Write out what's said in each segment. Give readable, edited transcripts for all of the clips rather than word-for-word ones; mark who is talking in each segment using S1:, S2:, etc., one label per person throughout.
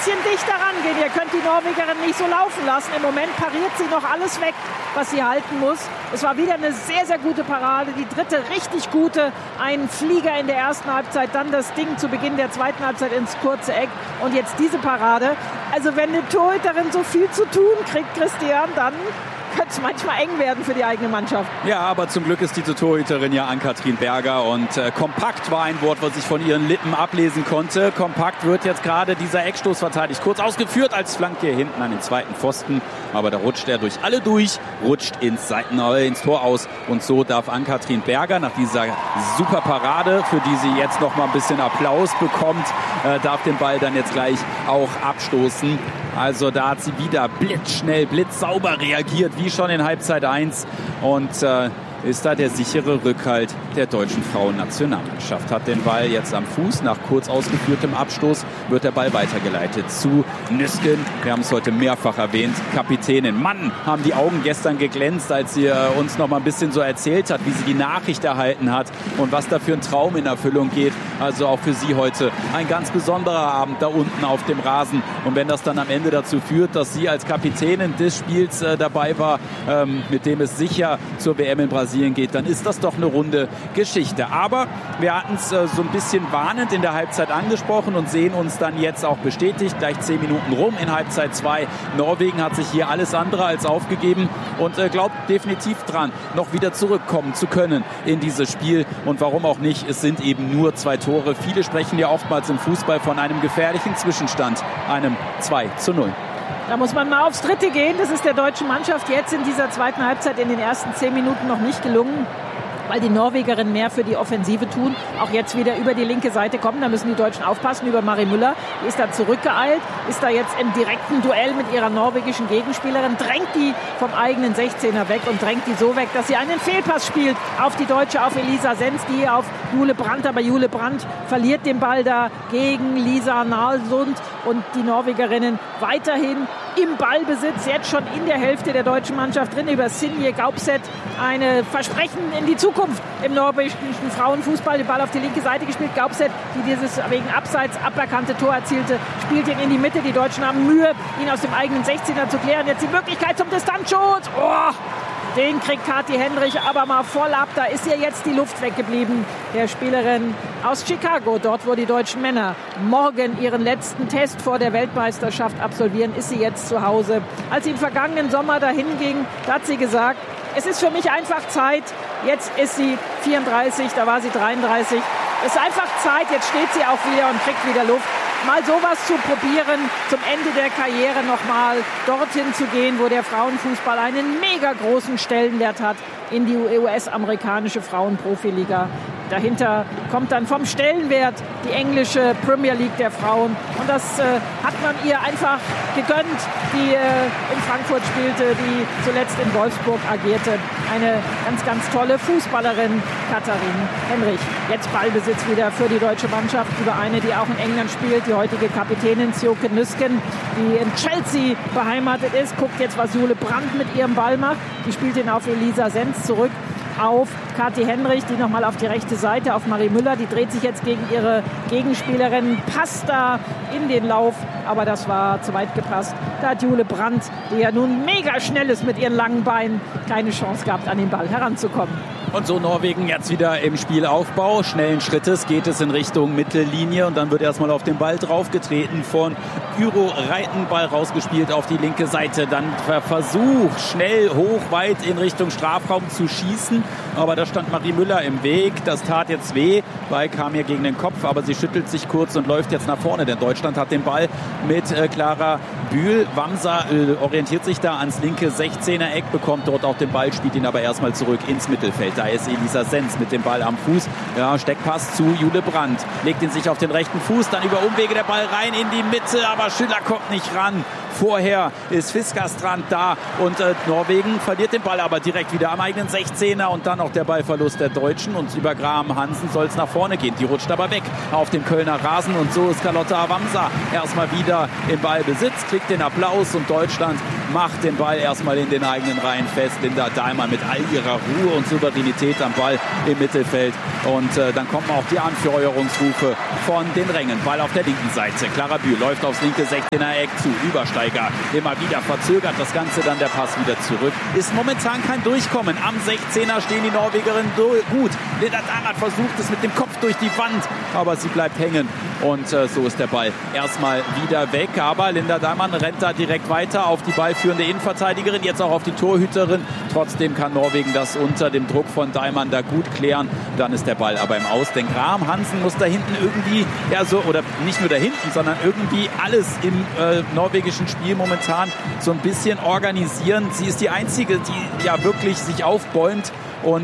S1: bisschen dichter rangehen. Ihr könnt die Norwegerin nicht so laufen lassen. Im Moment pariert sie noch alles weg, was sie halten muss. Es war wieder eine sehr, sehr gute Parade. Die dritte richtig gute. Ein Flieger in der ersten Halbzeit, dann das Ding zu Beginn der zweiten Halbzeit ins kurze Eck. Und jetzt diese Parade. Also wenn eine Torhüterin so viel zu tun kriegt, Christian, dann könnte es manchmal eng werden für die eigene Mannschaft.
S2: Ja, aber zum Glück ist diese Torhüterin ja Ann-Kathrin Berger und kompakt war ein Wort, was ich von ihren Lippen ablesen konnte. Kompakt wird jetzt gerade dieser Eckstoß verteidigt. Kurz ausgeführt als Flanke hinten an den zweiten Pfosten. Aber da rutscht er durch alle durch, rutscht ins Tor aus. Und so darf Ann-Kathrin Berger nach dieser super Parade, für die sie jetzt noch mal ein bisschen Applaus bekommt, darf den Ball dann jetzt gleich auch abstoßen. Also da hat sie wieder blitzschnell, blitzsauber reagiert, wie schon in Halbzeit 1. Und ist da der sichere Rückhalt der deutschen Frauennationalmannschaft. Hat den Ball jetzt am Fuß. Nach kurz ausgeführtem Abstoß wird der Ball weitergeleitet zu Nüsken. Wir haben es heute mehrfach erwähnt. Kapitänin. Mann, haben die Augen gestern geglänzt, als sie uns noch mal ein bisschen so erzählt hat, wie sie die Nachricht erhalten hat und was da für ein Traum in Erfüllung geht. Also auch für sie heute ein ganz besonderer Abend da unten auf dem Rasen. Und wenn das dann am Ende dazu führt, dass sie als Kapitänin des Spiels dabei war, mit dem es sicher zur WM in Brasilien geht, dann ist das doch eine runde Geschichte. Aber wir hatten es so ein bisschen warnend in der Halbzeit angesprochen und sehen uns dann jetzt auch bestätigt. Gleich 10 Minuten rum in Halbzeit 2. Norwegen hat sich hier alles andere als aufgegeben und glaubt definitiv dran, noch wieder zurückkommen zu können in dieses Spiel. Und warum auch nicht? Es sind eben nur 2 Tore. Viele sprechen ja oftmals im Fußball von einem gefährlichen Zwischenstand, einem 2:0.
S1: Da muss man mal aufs Dritte gehen. Das ist der deutschen Mannschaft jetzt in dieser zweiten Halbzeit in den ersten 10 Minuten noch nicht gelungen, weil die Norwegerinnen mehr für die Offensive tun. Auch jetzt wieder über die linke Seite kommen. Da müssen die Deutschen aufpassen über Marie Müller. Die ist da zurückgeeilt, ist da jetzt im direkten Duell mit ihrer norwegischen Gegenspielerin, drängt die vom eigenen 16er weg und drängt die so weg, dass sie einen Fehlpass spielt auf die Deutsche, auf Elisa Sens, die auf Jule Brandt. Aber Jule Brandt verliert den Ball da gegen Lisa Nalsund und die Norwegerinnen weiterhin im Ballbesitz, jetzt schon in der Hälfte der deutschen Mannschaft drin, über Sinje Gaupset. Eine Versprechen in die Zukunft im norwegischen Frauenfußball. Den Ball auf die linke Seite gespielt. Gaupset, die dieses wegen Abseits aberkannte Tor erzielte, spielt ihn in die Mitte. Die Deutschen haben Mühe, ihn aus dem eigenen 16er zu klären. Jetzt die Möglichkeit zum Distanzschuss. Oh! Den kriegt Kathi Hendrich aber mal voll ab. Da ist ihr jetzt die Luft weggeblieben. Der Spielerin aus Chicago, dort wo die deutschen Männer morgen ihren letzten Test vor der Weltmeisterschaft absolvieren, ist sie jetzt zu Hause. Als sie im vergangenen Sommer dahin ging, da hat sie gesagt, es ist für mich einfach Zeit. Jetzt ist sie 34, da war sie 33. Es ist einfach Zeit, jetzt steht sie auch wieder und kriegt wieder Luft. Mal sowas zu probieren, zum Ende der Karriere nochmal dorthin zu gehen, wo der Frauenfußball einen mega großen Stellenwert hat, in die US-amerikanische Frauenprofiliga. Dahinter kommt dann vom Stellenwert die englische Premier League der Frauen. Und das hat man ihr einfach gegönnt, die in Frankfurt spielte, die zuletzt in Wolfsburg agierte. Eine ganz, ganz tolle Fußballerin, Katharin Hendrich. Jetzt Ballbesitz wieder für die deutsche Mannschaft über eine, die auch in England spielt, die heutige Kapitänin Sjoeke Nüsken, die in Chelsea beheimatet ist. Guckt jetzt, was Jule Brandt mit ihrem Ball macht. Die spielt ihn auf Elisa Sens zurück. Auf Kathi Hendrich, die nochmal auf die rechte Seite, auf Marie Müller. Die dreht sich jetzt gegen ihre Gegenspielerin, passt da in den Lauf, aber das war zu weit gepasst. Da hat Jule Brandt, die ja nun mega schnell ist mit ihren langen Beinen, keine Chance gehabt, an den Ball heranzukommen.
S2: Und so Norwegen jetzt wieder im Spielaufbau. Schnellen Schrittes geht es in Richtung Mittellinie und dann wird erstmal auf den Ball draufgetreten von Gyro Reiten. Ball rausgespielt auf die linke Seite. Dann Versuch, schnell, hoch, weit in Richtung Strafraum zu schießen. Aber da stand Marie Müller im Weg. Das tat jetzt weh. Ball kam ihr gegen den Kopf, aber sie schüttelt sich kurz und läuft jetzt nach vorne. Denn Deutschland hat den Ball mit Clara Bühl. Wamser orientiert sich da ans linke 16er Eck, bekommt dort auch den Ball, spielt ihn aber erstmal zurück ins Mittelfeld. Da ist Elisa Sens mit dem Ball am Fuß. Ja, Steckpass zu Jule Brandt. Legt ihn sich auf den rechten Fuß, dann über Umwege der Ball rein in die Mitte, aber Schüller kommt nicht ran. Vorher ist Fiskastrand da und Norwegen verliert den Ball aber direkt wieder am eigenen 16er und dann auch der Ballverlust der Deutschen und über Graham Hansen soll es nach vorne gehen. Die rutscht aber weg auf dem Kölner Rasen und so ist Carlotta Wamser erstmal wieder im Ballbesitz, kriegt den Applaus und Deutschland macht den Ball erstmal in den eigenen Reihen fest. Linda Dahlmann mit all ihrer Ruhe und Souveränität am Ball im Mittelfeld. Und dann kommen auch die Anfeuerungsrufe von den Rängen. Ball auf der linken Seite. Clara Bühl läuft aufs linke 16er Eck zu. Übersteiger immer wieder verzögert das Ganze, dann der Pass wieder zurück. Ist momentan kein Durchkommen. Am 16er stehen die Norwegerinnen gut. Linda Dahlmann versucht es mit dem Kopf durch die Wand, aber sie bleibt hängen. Und so ist der Ball erstmal wieder weg. Aber Linda Dahlmann rennt da direkt weiter auf die ballführende Innenverteidigerin, jetzt auch auf die Torhüterin. Trotzdem kann Norwegen das unter dem Druck von Dahlmann da gut klären. Dann ist der Ball aber im Aus. Denn Graham Hansen muss da hinten irgendwie, oder nicht nur da hinten, sondern irgendwie alles im norwegischen Spiel momentan so ein bisschen organisieren. Sie ist die Einzige, die ja wirklich sich aufbäumt und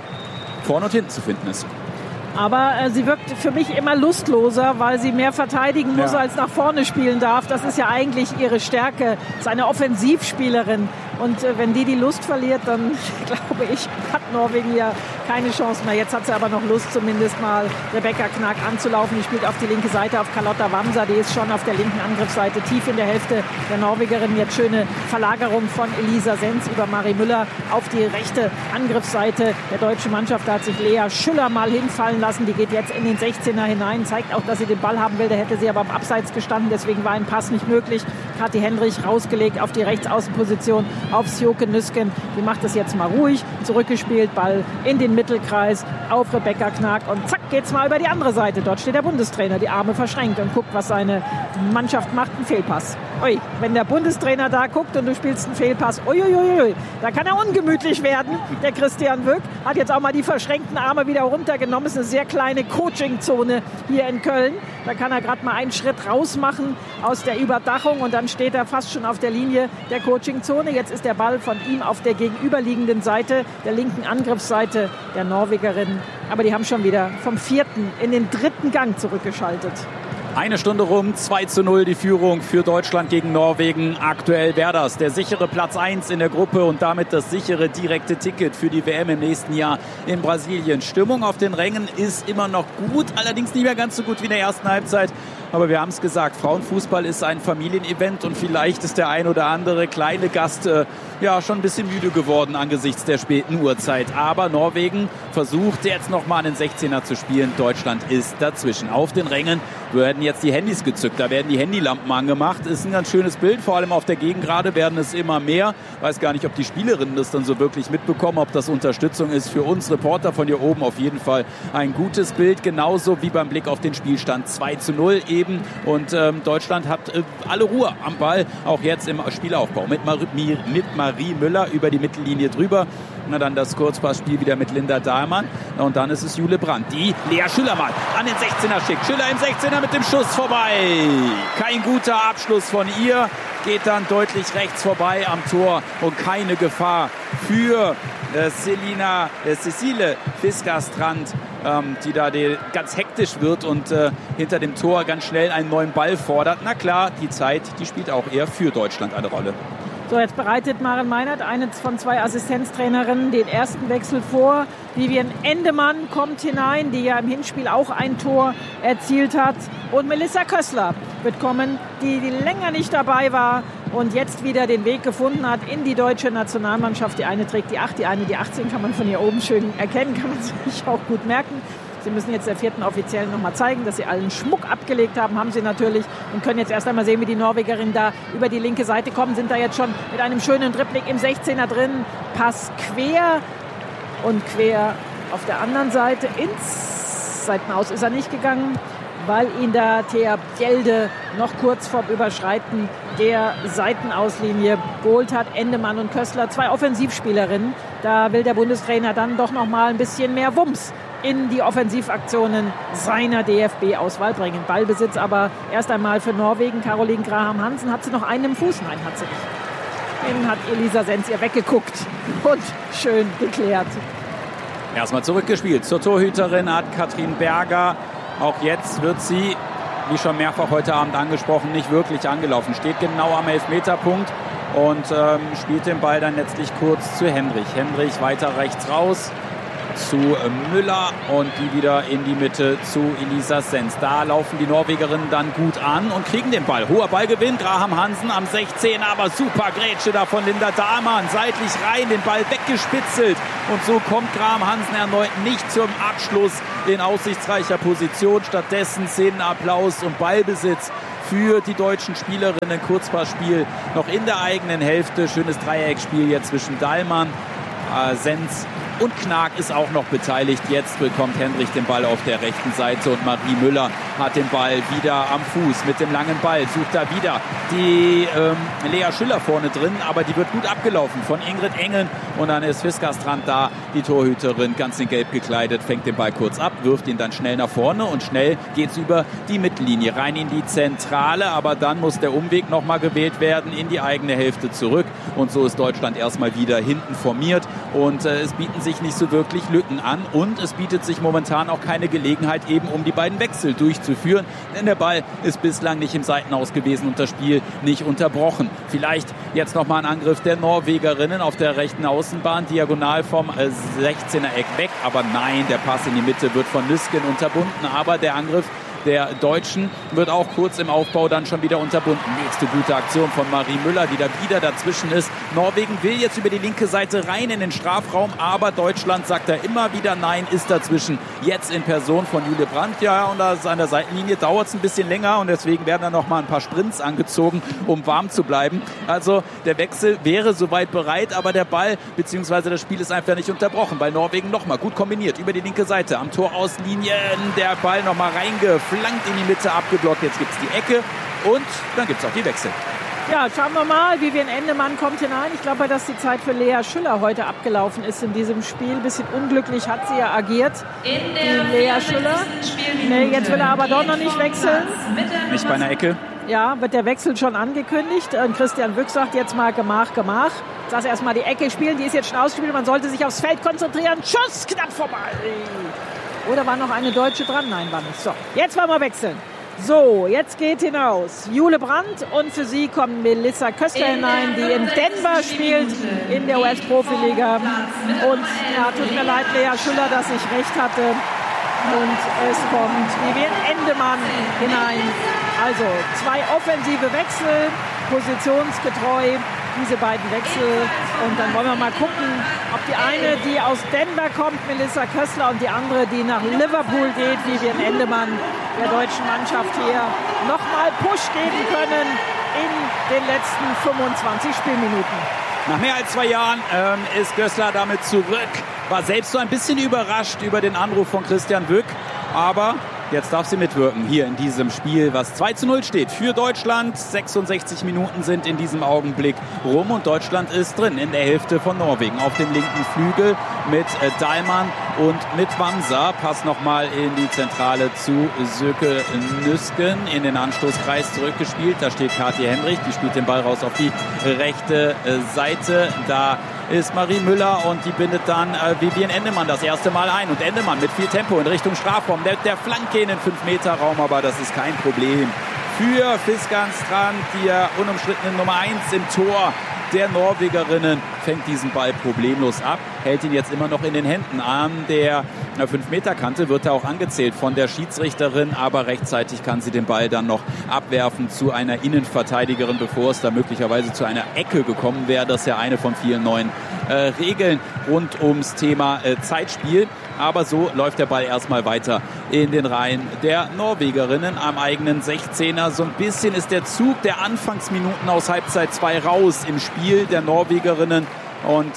S2: vorne und hinten zu finden ist.
S1: Aber sie wirkt für mich immer lustloser, weil sie mehr verteidigen muss, als nach vorne spielen darf. Das ist ja eigentlich ihre Stärke. Sie ist eine Offensivspielerin. Und wenn die Lust verliert, dann glaube ich, hat Norwegen ja keine Chance mehr. Jetzt hat sie aber noch Lust, zumindest mal Rebecca Knaak anzulaufen. Die spielt auf die linke Seite auf Carlotta Wamser. Die ist schon auf der linken Angriffsseite, tief in der Hälfte der Norwegerin. Jetzt schöne Verlagerung von Elisa Sens über Marie Müller auf die rechte Angriffsseite der deutschen Mannschaft. Da hat sich Lea Schüller mal hinfallen lassen. Die geht jetzt in den 16er hinein, zeigt auch, dass sie den Ball haben will. Da hätte sie aber am Abseits gestanden, deswegen war ein Pass nicht möglich. Kathi Hendrich rausgelegt auf die Rechtsaußenposition auf Sjoke Nüsken. Die macht das jetzt mal ruhig. Zurückgespielt, Ball in den Mittelkreis auf Rebecca Knaak. Und zack, geht's mal über die andere Seite. Dort steht der Bundestrainer, die Arme verschränkt und guckt, was seine Mannschaft macht. Ein Fehlpass. Ui, wenn der Bundestrainer da guckt und du spielst einen Fehlpass, uiuiui, da kann er ungemütlich werden. Der Christian Wöck hat jetzt auch mal die verschränkten Arme wieder runtergenommen. Es ist eine sehr kleine Coachingzone hier in Köln. Da kann er gerade mal einen Schritt raus machen aus der Überdachung und dann steht er fast schon auf der Linie der Coachingzone. Jetzt ist der Ball von ihm auf der gegenüberliegenden Seite, der linken Angriffsseite der Norwegerinnen. Aber die haben schon wieder vom 4. in den 3. Gang zurückgeschaltet.
S2: Eine Stunde rum, 2:0 die Führung für Deutschland gegen Norwegen. Aktuell wäre das der sichere Platz 1 in der Gruppe und damit das sichere direkte Ticket für die WM im nächsten Jahr in Brasilien. Stimmung auf den Rängen ist immer noch gut, allerdings nicht mehr ganz so gut wie in der ersten Halbzeit. Aber wir haben es gesagt, Frauenfußball ist ein Familienevent und vielleicht ist der ein oder andere kleine Gast schon ein bisschen müde geworden angesichts der späten Uhrzeit. Aber Norwegen versucht jetzt nochmal einen 16er zu spielen. Deutschland ist dazwischen. Auf den Rängen werden jetzt die Handys gezückt, da werden die Handylampen angemacht. Ist ein ganz schönes Bild, vor allem auf der Gegengrade werden es immer mehr. Weiß gar nicht, ob die Spielerinnen das dann so wirklich mitbekommen, ob das Unterstützung ist für uns Reporter von hier oben. Auf jeden Fall ein gutes Bild, genauso wie beim Blick auf den Spielstand 2:0 eben. Und Deutschland hat alle Ruhe am Ball, auch jetzt im Spielaufbau. Mit Marie Müller über die Mittellinie drüber. Na dann das Kurzpassspiel wieder mit Linda Dahlmann. Und dann ist es Jule Brandt, die Lea Schüller mal an den 16er schickt. Schüller im 16er mit dem Schuss vorbei. Kein guter Abschluss von ihr. Geht dann deutlich rechts vorbei am Tor und keine Gefahr für Cecile Fisker-Strand, die da ganz hektisch wird und hinter dem Tor ganz schnell einen neuen Ball fordert. Na klar, die Zeit, die spielt auch eher für Deutschland eine Rolle.
S1: So, jetzt bereitet Maren Meinert, eine von 2 Assistenztrainerinnen, den ersten Wechsel vor. Vivian Endemann kommt hinein, die ja im Hinspiel auch ein Tor erzielt hat. Und Melissa Kössler wird kommen, die länger nicht dabei war und jetzt wieder den Weg gefunden hat in die deutsche Nationalmannschaft. Die eine trägt die 8, die eine die 18, kann man von hier oben schön erkennen, kann man sich auch gut merken. Sie müssen jetzt der 4. Offiziellen nochmal zeigen, dass sie allen Schmuck abgelegt haben. Haben sie natürlich und können jetzt erst einmal sehen, wie die Norwegerinnen da über die linke Seite kommen. Sind da jetzt schon mit einem schönen Dribbling im 16er drin. Pass quer und quer auf der anderen Seite. Ins Seitenaus ist er nicht gegangen, weil ihn da Thea Bjelde noch kurz vorm Überschreiten der Seitenauslinie geholt hat. Endemann und Kössler, 2 Offensivspielerinnen. Da will der Bundestrainer dann doch noch mal ein bisschen mehr Wumms in die Offensivaktionen seiner DFB-Auswahl bringen. Ballbesitz aber erst einmal für Norwegen. Caroline Graham Hansen, hat sie noch einen im Fuß? Nein, hat sie nicht. Den hat Elisa Sens ihr weggeguckt und schön geklärt.
S2: Erstmal zurückgespielt zur Torhüterin Ann-Kathrin Berger. Auch jetzt wird sie, wie schon mehrfach heute Abend angesprochen, nicht wirklich angelaufen. Steht genau am Elfmeterpunkt und spielt den Ball dann letztlich kurz zu Hendrich. Hendrich weiter rechts raus. zu Müller und die wieder in die Mitte zu Elisa Sens. Da laufen die Norwegerinnen dann gut an und kriegen den Ball. Hoher Ballgewinn, Graham Hansen am 16, aber super Grätsche da von Linda Dahlmann. Seitlich rein, den Ball weggespitzelt. Und so kommt Graham Hansen erneut nicht zum Abschluss in aussichtsreicher Position. Stattdessen Szenenapplaus und Ballbesitz für die deutschen Spielerinnen. Kurzpassspiel noch in der eigenen Hälfte. Schönes Dreieckspiel jetzt zwischen Dahlmann, Sens und Knag ist auch noch beteiligt. Jetzt bekommt Hendrich den Ball auf der rechten Seite und Marie Müller hat den Ball wieder am Fuß mit dem langen Ball. Sucht da wieder die Lea Schüller vorne drin, aber die wird gut abgelaufen von Ingrid Engen und dann ist Fiskastrand da, die Torhüterin, ganz in Gelb gekleidet, fängt den Ball kurz ab, wirft ihn dann schnell nach vorne und schnell geht's über die Mittellinie rein in die Zentrale, aber dann muss der Umweg nochmal gewählt werden in die eigene Hälfte zurück und so ist Deutschland erstmal wieder hinten formiert und es bieten sich nicht so wirklich Lücken an und es bietet sich momentan auch keine Gelegenheit eben, um die beiden Wechsel durchzuführen, denn der Ball ist bislang nicht im Seitenaus gewesen und das Spiel nicht unterbrochen. Vielleicht jetzt nochmal ein Angriff der Norwegerinnen auf der rechten Außenbahn, diagonal vom 16er Eck weg, aber nein, der Pass in die Mitte wird von Nüsken unterbunden, aber der Angriff der Deutschen wird auch kurz im Aufbau dann schon wieder unterbunden. Nächste gute Aktion von Marie Müller, die da wieder dazwischen ist. Norwegen will jetzt über die linke Seite rein in den Strafraum, aber Deutschland sagt da immer wieder nein, ist dazwischen. Jetzt in Person von Julia Brandt. Ja, und an der Seitenlinie dauert es ein bisschen länger und deswegen werden dann noch mal ein paar Sprints angezogen, um warm zu bleiben. Also der Wechsel wäre soweit bereit, aber der Ball bzw. das Spiel ist einfach nicht unterbrochen, weil Norwegen nochmal gut kombiniert über die linke Seite am Torauslinien. Der Ball nochmal reingeflankt in die Mitte, abgeblockt. Jetzt gibt es die Ecke und dann gibt es auch die Wechsel.
S1: Ja, schauen wir mal. Vivian Endemann kommt hinein. Ich glaube, dass die Zeit für Lea Schüller heute abgelaufen ist in diesem Spiel. Ein bisschen unglücklich hat sie ja agiert. Die Lea Schüller. Nee, jetzt will er aber doch noch nicht wechseln.
S2: Nicht bei einer Ecke.
S1: Ja, wird der Wechsel schon angekündigt. Und Christian Wück sagt jetzt mal Gemach. Lass erstmal die Ecke spielen. Die ist jetzt schon ausgespielt. Man sollte sich aufs Feld konzentrieren. Schuss, knapp vorbei. Oder war noch eine Deutsche dran? Nein, war nicht. So, jetzt wollen wir wechseln. So, jetzt geht hinaus Jule Brandt und für sie kommt Melissa Köstler hinein, die in Denver spielt, in der US-Profiliga. Und ja, tut mir leid, Lea Schüller, dass ich recht hatte. Und es kommt Vivian Endemann hinein. Also 2 offensive Wechsel, positionsgetreu, diese beiden Wechsel. Und dann wollen wir mal gucken, ob die eine, die aus Denver kommt, Melissa Köstler, und die andere, die nach Liverpool geht, Vivian Endemann, der deutschen Mannschaft hier nochmal Push geben können in den letzten 25 Spielminuten.
S2: Nach mehr als 2 Jahren ist Köstler damit zurück. War selbst so ein bisschen überrascht über den Anruf von Christian Wück, aber jetzt darf sie mitwirken hier in diesem Spiel, was 2:0 steht für Deutschland. 66 Minuten sind in diesem Augenblick rum und Deutschland ist drin in der Hälfte von Norwegen. Auf dem linken Flügel mit Dahlmann und mit Wamser. Pass nochmal in die Zentrale zu Söke Nüsken. In den Anstoßkreis zurückgespielt. Da steht Kathi Hendrich. Die spielt den Ball raus auf die rechte Seite. Da ist Marie Müller und die bindet dann Vivian Endemann das erste Mal ein. Und Endemann mit viel Tempo in Richtung Strafraum. Der Flanke in den 5-Meter-Raum, aber das ist kein Problem für Fiskastrand, die unumstrittene Nummer 1 im Tor der Norwegerinnen, fängt diesen Ball problemlos ab, hält ihn jetzt immer noch in den Händen. An der 5-Meter-Kante wird er auch angezählt von der Schiedsrichterin, aber rechtzeitig kann sie den Ball dann noch abwerfen zu einer Innenverteidigerin, bevor es da möglicherweise zu einer Ecke gekommen wäre. Das ist ja eine von vielen neuen Regeln rund ums Thema Zeitspiel. Aber so läuft der Ball erstmal weiter in den Reihen der Norwegerinnen am eigenen 16er. So ein bisschen ist der Zug der Anfangsminuten aus Halbzeit 2 raus im Spiel der Norwegerinnen. Und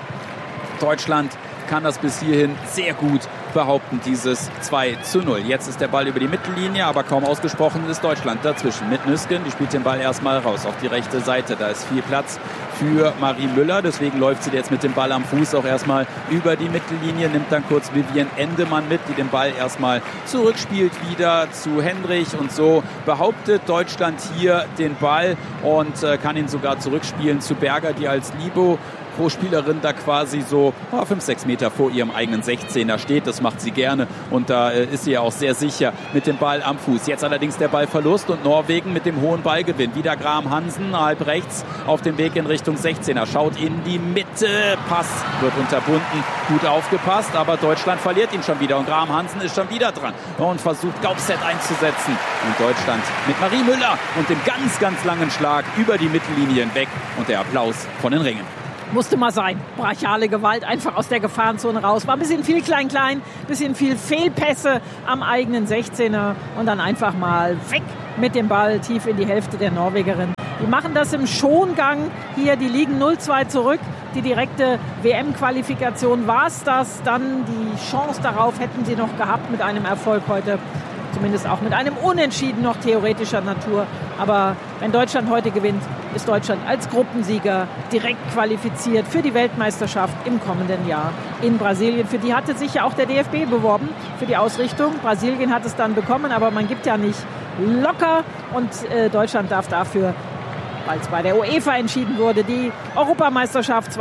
S2: Deutschland kann das bis hierhin sehr gut behaupten, dieses 2:0. Jetzt ist der Ball über die Mittellinie, aber kaum ausgesprochen ist Deutschland dazwischen. Mit Nüsken, die spielt den Ball erstmal raus auf die rechte Seite. Da ist viel Platz für Marie Müller, deswegen läuft sie jetzt mit dem Ball am Fuß auch erstmal über die Mittellinie, nimmt dann kurz Vivian Endemann mit, die den Ball erstmal zurückspielt wieder zu Hendrich und so behauptet Deutschland hier den Ball und kann ihn sogar zurückspielen zu Berger, die als Libero pro Spielerin da quasi so 5-6 Meter vor ihrem eigenen 16er steht. Das macht sie gerne und da ist sie ja auch sehr sicher mit dem Ball am Fuß. Jetzt allerdings der Ballverlust und Norwegen mit dem hohen Ballgewinn. Wieder Graham Hansen, halb rechts auf dem Weg in Richtung 16er. Schaut in die Mitte. Pass wird unterbunden. Gut aufgepasst, aber Deutschland verliert ihn schon wieder. Und Graham Hansen ist schon wieder dran und versucht Gaupset einzusetzen. Und Deutschland mit Marie Müller und dem ganz, ganz langen Schlag über die Mittellinie hinweg. Und der Applaus von den Rängen.
S1: Musste mal sein. Brachiale Gewalt, einfach aus der Gefahrenzone raus. War ein bisschen viel klein-klein, bisschen viel Fehlpässe am eigenen 16er und dann einfach mal weg mit dem Ball tief in die Hälfte der Norwegerin. Die machen das im Schongang hier, die liegen 0-2 zurück. Die direkte WM-Qualifikation war es das. Dann die Chance darauf hätten sie noch gehabt mit einem Erfolg heute. Zumindest auch mit einem Unentschieden noch theoretischer Natur. Aber wenn Deutschland heute gewinnt, ist Deutschland als Gruppensieger direkt qualifiziert für die Weltmeisterschaft im kommenden Jahr in Brasilien. Für die hatte sich ja auch der DFB beworben, für die Ausrichtung. Brasilien hat es dann bekommen, aber man gibt ja nicht locker. Und Deutschland darf dafür, weil es bei der UEFA entschieden wurde, die Europameisterschaft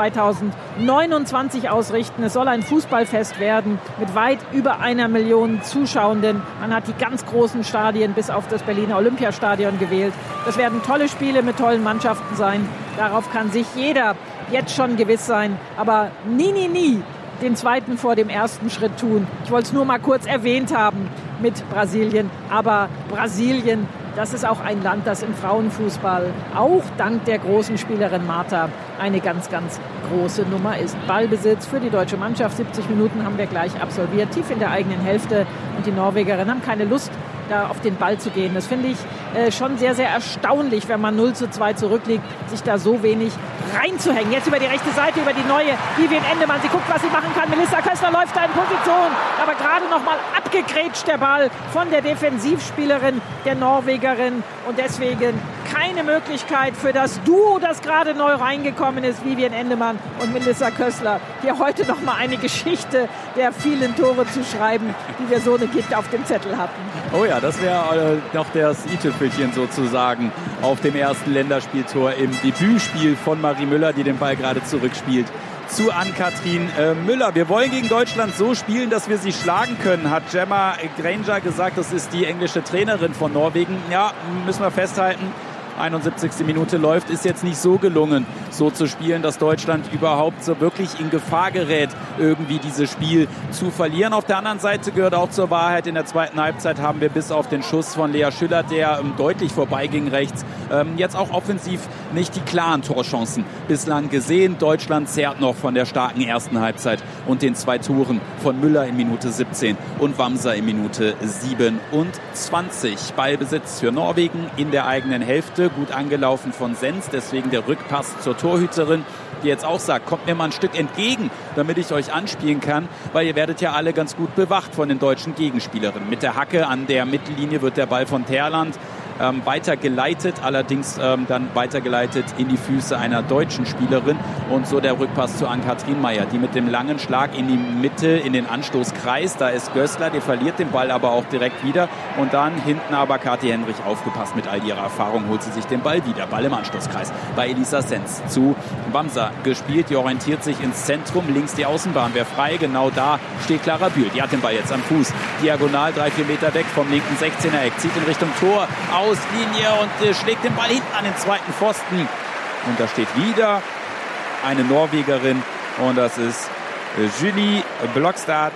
S1: 2029 ausrichten. Es soll ein Fußballfest werden mit weit über 1 Million Zuschauenden. Man hat die ganz großen Stadien bis auf das Berliner Olympiastadion gewählt. Das werden tolle Spiele mit tollen Mannschaften sein. Darauf kann sich jeder jetzt schon gewiss sein. Aber nie den zweiten vor dem ersten Schritt tun. Ich wollte es nur mal kurz erwähnt haben mit Brasilien. Aber Brasilien, das ist auch ein Land, das im Frauenfußball auch dank der großen Spielerin Marta eine ganz, ganz große Nummer ist. Ballbesitz für die deutsche Mannschaft. 70 Minuten haben wir gleich absolviert, tief in der eigenen Hälfte. Und die Norwegerinnen haben keine Lust, da auf den Ball zu gehen. Das finde ich schon sehr, sehr erstaunlich, wenn man 0-2 zurückliegt, sich da so wenig reinzuhängen. Jetzt über die rechte Seite, über die neue Vivian Endemann. Sie guckt, was sie machen kann. Melissa Kössler läuft da in Position, aber gerade noch mal abgegrätscht der Ball von der Defensivspielerin der Norwegerin und deswegen keine Möglichkeit für das Duo, das gerade neu reingekommen ist, Vivian Endemann und Melissa Kössler, hier heute noch mal eine Geschichte der vielen Tore zu schreiben, die wir so nicht auf dem Zettel hatten.
S2: Oh ja, das wäre noch das i-Tüpfelchen sozusagen auf dem ersten Länderspieltor im Debütspiel von Marie Müller, die den Ball gerade zurückspielt zu Ann-Kathrin Müller. Wir wollen gegen Deutschland so spielen, dass wir sie schlagen können, hat Gemma Granger gesagt. Das ist die englische Trainerin von Norwegen. Ja, müssen wir festhalten. 71. Minute läuft, ist jetzt nicht so gelungen, so zu spielen, dass Deutschland überhaupt so wirklich in Gefahr gerät, irgendwie dieses Spiel zu verlieren. Auf der anderen Seite gehört auch zur Wahrheit, in der zweiten Halbzeit haben wir bis auf den Schuss von Lea Schüller, der deutlich vorbeiging rechts, jetzt auch offensiv nicht die klaren Torchancen bislang gesehen. Deutschland zehrt noch von der starken ersten Halbzeit und den 2 Toren von Müller in Minute 17 und Wamser in Minute 27. Ballbesitz für Norwegen in der eigenen Hälfte. Gut angelaufen von Sens, deswegen der Rückpass zur Torhüterin, die jetzt auch sagt, kommt mir mal ein Stück entgegen, damit ich euch anspielen kann, weil ihr werdet ja alle ganz gut bewacht von den deutschen Gegenspielerinnen. Mit der Hacke an der Mittellinie wird der Ball von Terland weitergeleitet, allerdings dann weitergeleitet in die Füße einer deutschen Spielerin und so der Rückpass zu Ann-Kathrin Meyer, die mit dem langen Schlag in die Mitte, in den Anstoßkreis, da ist Gößler, die verliert den Ball aber auch direkt wieder und dann hinten aber Kathi Henrich aufgepasst mit all ihrer Erfahrung, holt sie sich den Ball wieder, Ball im Anstoßkreis bei Elisa Sens zu Wamser gespielt, die orientiert sich ins Zentrum, links die Außenbahn wäre frei, genau da steht Clara Bühl, die hat den Ball jetzt am Fuß, diagonal 3-4 Meter weg vom linken 16er Eck, zieht in Richtung Tor, Auslinie und schlägt den Ball hinten an den zweiten Pfosten. Und da steht wieder eine Norwegerin und das ist Julie Blokstad.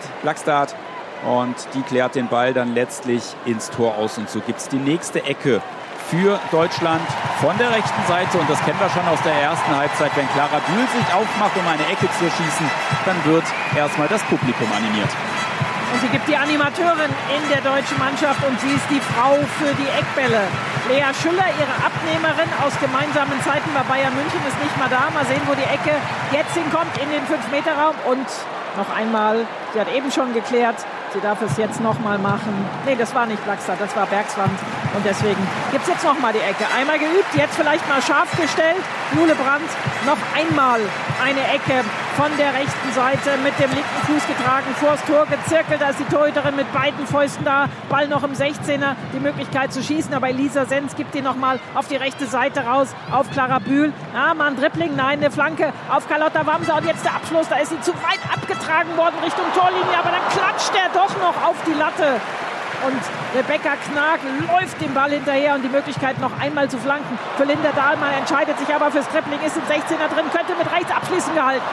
S2: Und die klärt den Ball dann letztlich ins Tor aus. Und so gibt es die nächste Ecke für Deutschland von der rechten Seite. Und das kennen wir schon aus der ersten Halbzeit. Wenn Clara Bühl sich aufmacht, um eine Ecke zu schießen, dann wird erstmal das Publikum animiert.
S1: Und sie gibt die Animateurin in der deutschen Mannschaft und sie ist die Frau für die Eckbälle. Lea Schüller, ihre Abnehmerin aus gemeinsamen Zeiten bei Bayern München, ist nicht mal da. Mal sehen, wo die Ecke jetzt hinkommt in den 5-Meter-Raum. Und noch einmal, sie hat eben schon geklärt, sie darf es jetzt nochmal machen. Nee, das war nicht Blakstad, das war Bergswand. Und deswegen gibt es jetzt nochmal die Ecke. Einmal geübt, jetzt vielleicht mal scharf gestellt. Jule Brandt, noch einmal eine Ecke von der rechten Seite mit dem linken Fuß getragen, vors Tor gezirkelt. Da ist die Torhüterin mit beiden Fäusten da. Ball noch im 16er, die Möglichkeit zu schießen. Aber Elisa Senz gibt ihn nochmal auf die rechte Seite raus, auf Clara Bühl. Ja, mal ein Dribbling, nein, eine Flanke auf Carlotta Wamser. Und jetzt der Abschluss, da ist sie zu weit abgetragen worden Richtung Torlinie. Aber dann klatscht er doch noch auf die Latte. Und Rebecca Knag läuft dem Ball hinterher und die Möglichkeit noch einmal zu flanken. Für Linda Dahlmann entscheidet sich aber fürs Dribbling, ist im 16er drin, könnte mit rechts abschließen gehalten.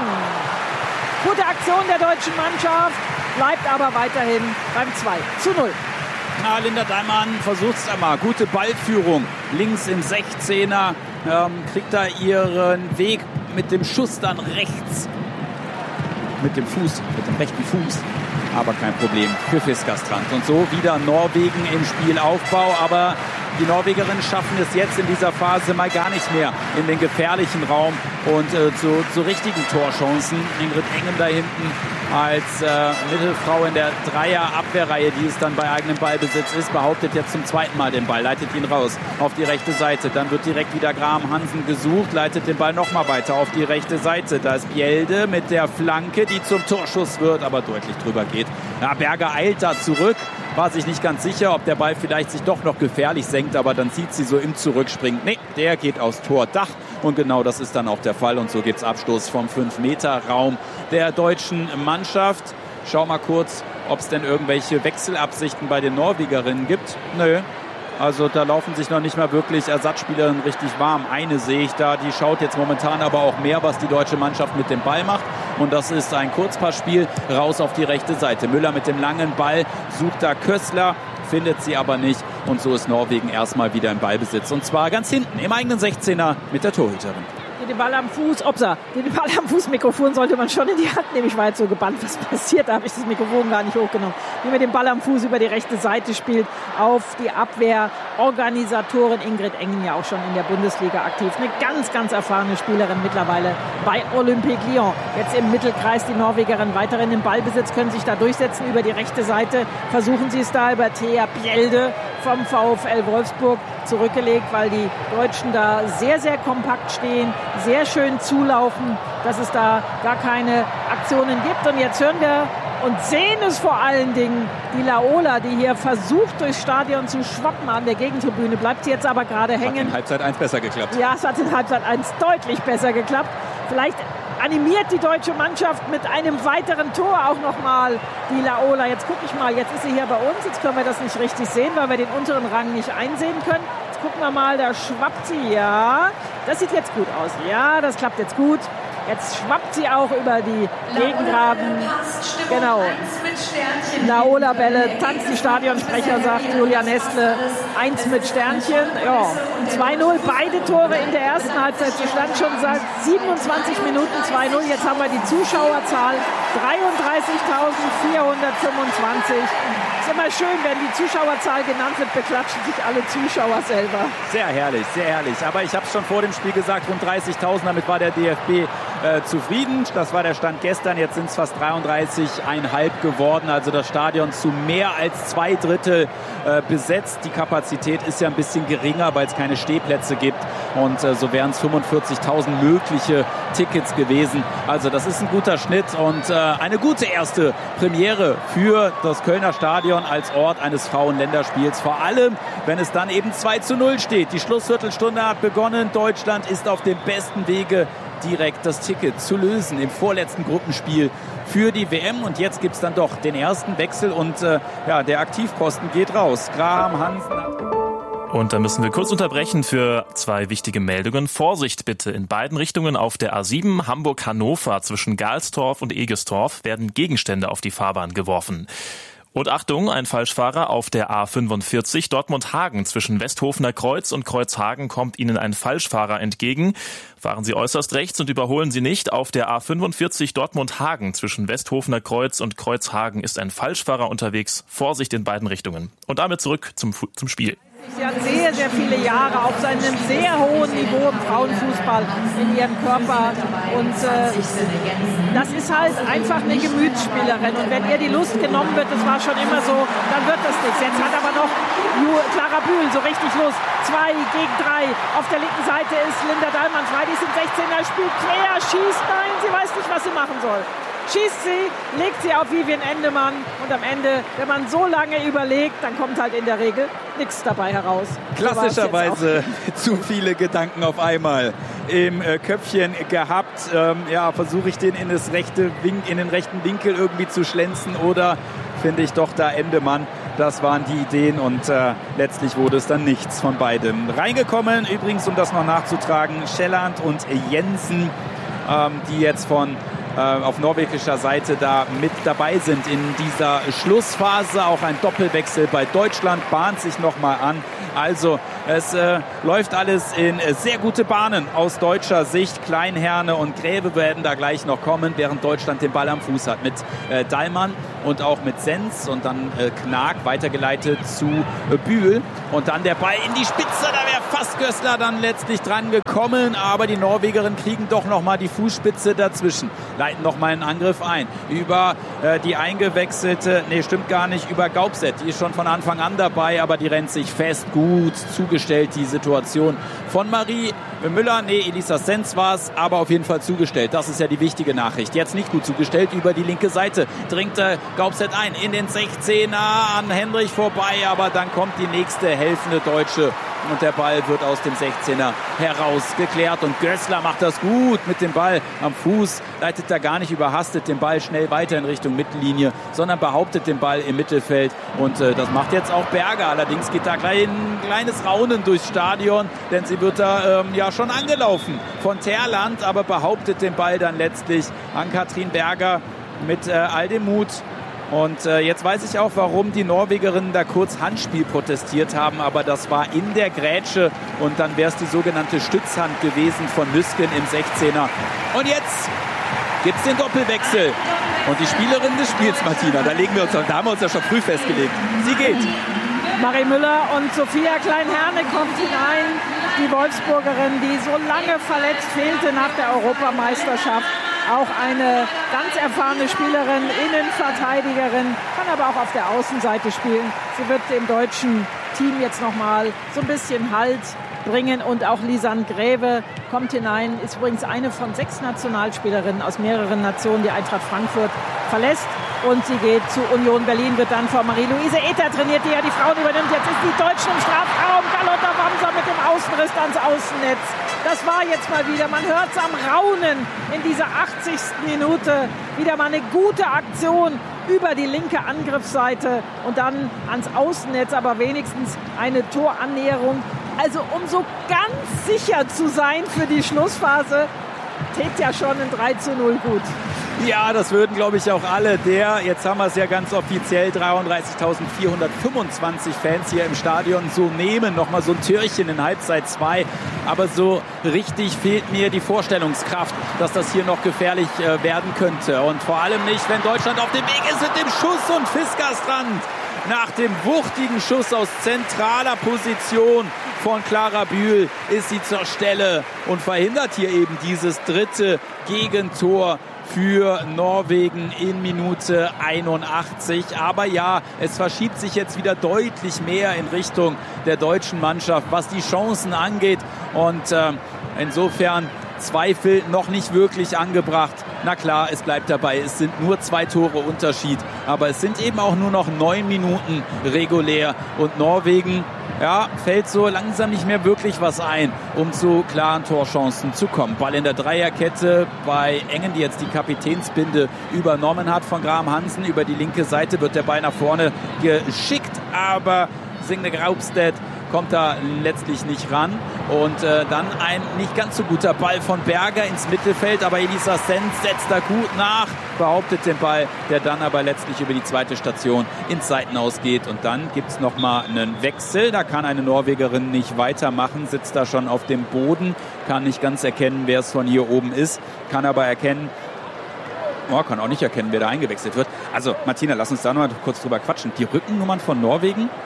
S1: Gute Aktion der deutschen Mannschaft, bleibt aber weiterhin beim 2:0.
S2: Ja, Linda Dahlmann versucht es einmal. Gute Ballführung links im 16er, kriegt da ihren Weg mit dem Schuss dann rechts. Mit dem rechten Fuß. Aber kein Problem für Fiskastrand. Und so wieder Norwegen im Spielaufbau. Aber die Norwegerinnen schaffen es jetzt in dieser Phase mal gar nicht mehr in den gefährlichen Raum und zu richtigen Torchancen. Ingrid Engen da hinten als Mittelfrau in der Dreier-Abwehrreihe, die es dann bei eigenem Ballbesitz ist, behauptet jetzt zum zweiten Mal den Ball, leitet ihn raus auf die rechte Seite. Dann wird direkt wieder Graham Hansen gesucht, leitet den Ball nochmal weiter auf die rechte Seite. Da ist Bjelde mit der Flanke, die zum Torschuss wird, aber deutlich drüber geht. Ja, Berger eilt da zurück, war sich nicht ganz sicher, ob der Ball vielleicht sich doch noch gefährlich senkt, aber dann sieht sie so im Zurückspringen. Nee, der geht aufs Tordach. Und genau das ist dann auch der Fall. Und so gibt es Abstoß vom 5-Meter-Raum der deutschen Mannschaft. Schau mal kurz, ob es denn irgendwelche Wechselabsichten bei den Norwegerinnen gibt. Nö. Also da laufen sich noch nicht mal wirklich Ersatzspielerinnen richtig warm. Eine sehe ich da, die schaut jetzt momentan aber auch mehr, was die deutsche Mannschaft mit dem Ball macht. Und das ist ein Kurzpassspiel raus auf die rechte Seite. Müller mit dem langen Ball sucht da Kössler, findet sie aber nicht. Und so ist Norwegen erstmal wieder im Ballbesitz. Und zwar ganz hinten im eigenen 16er mit der Torhüterin.
S1: Den Ball am Fuß, den Ball am Fuß-Mikrofon sollte man schon in die Hand nehmen. Ich war jetzt so gebannt, was passiert, da habe ich das Mikrofon gar nicht hochgenommen. Wie man den Ball am Fuß über die rechte Seite spielt, auf die Abwehrorganisatorin Ingrid Engen, ja auch schon in der Bundesliga aktiv. Eine ganz, ganz erfahrene Spielerin mittlerweile bei Olympique Lyon. Jetzt im Mittelkreis die Norwegerin weiterhin im Ballbesitz, können sich da durchsetzen über die rechte Seite. Versuchen sie es da über Thea Bjelde vom VfL Wolfsburg zurückgelegt, weil die Deutschen da sehr, sehr kompakt stehen, sehr schön zulaufen, dass es da gar keine Aktionen gibt. Und jetzt hören wir und sehen es vor allen Dingen, die Laola, die hier versucht, durchs Stadion zu schwappen an der Gegentribüne, bleibt sie jetzt aber gerade hängen.
S2: Hat in Halbzeit 1 besser geklappt.
S1: Ja, es hat in Halbzeit 1 deutlich besser geklappt. Vielleicht animiert die deutsche Mannschaft mit einem weiteren Tor auch nochmal die Laola. Jetzt gucke ich mal, jetzt ist sie hier bei uns. Jetzt können wir das nicht richtig sehen, weil wir den unteren Rang nicht einsehen können. Jetzt gucken wir mal, da schwappt sie, ja. Das sieht jetzt gut aus. Ja, das klappt jetzt gut. Jetzt schwappt sie auch über die Gegengraben. Genau. Laola Bälle, tanzt die Stadionsprecher, sagt Julia Nestle. 1 mit Sternchen. Ja, 2:0. Beide Tore in der ersten Halbzeit. Sie stand schon seit 27 Minuten 2:0. Jetzt haben wir die Zuschauerzahl. 33.425. Ist immer schön, wenn die Zuschauerzahl genannt wird, beklatschen sich alle Zuschauer selber.
S2: Sehr herrlich, sehr herrlich. Aber ich habe es schon vor dem Spiel gesagt, rund 30.000, damit war der DFB zufrieden. Das war der Stand gestern. Jetzt sind es fast 33,5 geworden. Also das Stadion zu mehr als 2/3 besetzt. Die Kapazität ist ja ein bisschen geringer, weil es keine Stehplätze gibt. Und so wären es 45.000 mögliche Tickets gewesen. Also das ist ein guter Schnitt und eine gute erste Premiere für das Kölner Stadion als Ort eines Frauen-Länderspiels. Vor allem, wenn es dann eben 2:0 steht. Die Schlussviertelstunde hat begonnen. Deutschland ist auf dem besten Wege, direkt das Ticket zu lösen im vorletzten Gruppenspiel für die WM. Und jetzt gibt es dann doch den ersten Wechsel und der Aktivposten geht raus. Graham Hansen.
S3: Und da müssen wir kurz unterbrechen für 2 wichtige Meldungen. Vorsicht bitte, in beiden Richtungen auf der A7 Hamburg-Hannover zwischen Galstorf und Egestorf werden Gegenstände auf die Fahrbahn geworfen. Und Achtung, ein Falschfahrer auf der A45 Dortmund-Hagen zwischen Westhofener Kreuz und Kreuzhagen kommt Ihnen ein Falschfahrer entgegen. Fahren Sie äußerst rechts und überholen Sie nicht. Auf der A45 Dortmund-Hagen zwischen Westhofener Kreuz und Kreuzhagen ist ein Falschfahrer unterwegs. Vorsicht in beiden Richtungen. Und damit zurück zum Spiel.
S1: Sie hat sehr, sehr viele Jahre auf einem sehr hohen Niveau im Frauenfußball in ihrem Körper. Und das ist halt einfach eine Gemütsspielerin. Und wenn ihr die Lust genommen wird, das war schon immer so, dann wird das nichts. Jetzt hat aber noch Clara Bühl so richtig Lust. 2 gegen 3. Auf der linken Seite ist Linda Dahlmann frei. Die ist im 16er, spielt quer, schießt. Nein, sie weiß nicht, was sie machen soll. Schießt sie, legt sie auf Vivian Endemann und am Ende, wenn man so lange überlegt, dann kommt halt in der Regel nichts dabei heraus.
S2: Klassischerweise zu viele Gedanken auf einmal im Köpfchen gehabt. Versuche ich den in den rechten Winkel irgendwie zu schlänzen oder finde ich doch da Endemann. Das waren die Ideen und letztlich wurde es dann nichts von beidem. Reingekommen, übrigens, um das noch nachzutragen, Schelland und Jensen, die jetzt auf norwegischer Seite da mit dabei sind in dieser Schlussphase. Auch ein Doppelwechsel bei Deutschland bahnt sich nochmal an. Also es läuft alles in sehr gute Bahnen aus deutscher Sicht. Kleinherne und Gräve werden da gleich noch kommen, während Deutschland den Ball am Fuß hat mit Dahlmann und auch mit Sens und dann Knag weitergeleitet zu Bühl. Und dann der Ball in die Spitze, da wäre fast Gößler dann letztlich dran gekommen, aber die Norwegerinnen kriegen doch nochmal die Fußspitze dazwischen, leiten nochmal einen Angriff ein. Über die eingewechselte, über Gaupset, die ist schon von Anfang an dabei, aber die rennt sich fest, gut zugestellt, die Situation von Marie Müller, Elisa Sens war es, aber auf jeden Fall zugestellt. Das ist ja die wichtige Nachricht. Jetzt nicht gut zugestellt, über die linke Seite dringt Gaupset ein in den 16er an Hendrich vorbei, aber dann kommt die nächste helfende Deutsche und der Ball wird aus dem 16er herausgeklärt und Gößler macht das gut mit dem Ball am Fuß, leitet da gar nicht überhastet den Ball schnell weiter in Richtung Mittellinie, sondern behauptet den Ball im Mittelfeld und das macht jetzt auch Berger. Allerdings geht da gleich ein kleines Raunen durchs Stadion, denn sie wird da schon angelaufen von Terland, aber behauptet den Ball dann letztlich an Katrin Berger mit all dem Mut. Und jetzt weiß ich auch, warum die Norwegerinnen da kurz Handspiel protestiert haben, aber das war in der Grätsche und dann wäre es die sogenannte Stützhand gewesen von Nüsken im 16er. Und jetzt gibt es den Doppelwechsel. Und die Spielerin des Spiels, Martina, da haben wir uns ja schon früh festgelegt. Sie geht.
S1: Marie Müller und Sophia Klein-Herne kommt hinein. Die Wolfsburgerin, die so lange verletzt fehlte nach der Europameisterschaft. Auch eine ganz erfahrene Spielerin, Innenverteidigerin, kann aber auch auf der Außenseite spielen. Sie wird dem deutschen Team jetzt nochmal so ein bisschen Halt bringen. Und auch Lisanne Gräve kommt hinein, ist übrigens eine von 6 Nationalspielerinnen aus mehreren Nationen, die Eintracht Frankfurt verlässt. Und sie geht zu Union Berlin, wird dann von Marie-Louise Ether trainiert, die ja die Frauen übernimmt. Jetzt ist die Deutschen im Strafraum. Carlotta Wamser mit dem Außenriss ans Außennetz. Das war jetzt mal wieder, man hört es am Raunen in dieser 80. Minute. Wieder mal eine gute Aktion über die linke Angriffsseite und dann ans Außennetz, aber wenigstens eine Torannäherung. Also um so ganz sicher zu sein für die Schlussphase, tät ja schon ein 3:0 gut.
S2: Ja, das würden, glaube ich, auch alle jetzt haben wir es ja ganz offiziell, 33.425 Fans hier im Stadion so nehmen. Nochmal so ein Türchen in Halbzeit 2. Aber so richtig fehlt mir die Vorstellungskraft, dass das hier noch gefährlich werden könnte. Und vor allem nicht, wenn Deutschland auf dem Weg ist mit dem Schuss und Fiskerstrand. Nach dem wuchtigen Schuss aus zentraler Position von Clara Bühl ist sie zur Stelle und verhindert hier eben dieses 3. Gegentor für Norwegen in Minute 81. Aber ja, es verschiebt sich jetzt wieder deutlich mehr in Richtung der deutschen Mannschaft, was die Chancen angeht. Und insofern Zweifel noch nicht wirklich angebracht. Na klar, es bleibt dabei, es sind nur 2 Tore Unterschied. Aber es sind eben auch nur noch 9 Minuten regulär. Und Norwegen fällt so langsam nicht mehr wirklich was ein, um zu klaren Torchancen zu kommen. Ball in der Dreierkette bei Engen, die jetzt die Kapitänsbinde übernommen hat von Graham Hansen. Über die linke Seite wird der Ball nach vorne geschickt, aber Signe Graupstedt kommt da letztlich nicht ran. Und dann ein nicht ganz so guter Ball von Berger ins Mittelfeld, aber Elisa Sens setzt da gut nach, behauptet den Ball, der dann aber letztlich über die zweite Station ins Seitenaus geht. Und dann gibt es nochmal einen Wechsel, da kann eine Norwegerin nicht weitermachen, sitzt da schon auf dem Boden, kann nicht ganz erkennen, wer es von hier oben ist, kann aber erkennen, kann auch nicht erkennen, wer da eingewechselt wird. Also Martina, lass uns da noch mal kurz drüber quatschen. Die Rückennummern von Norwegen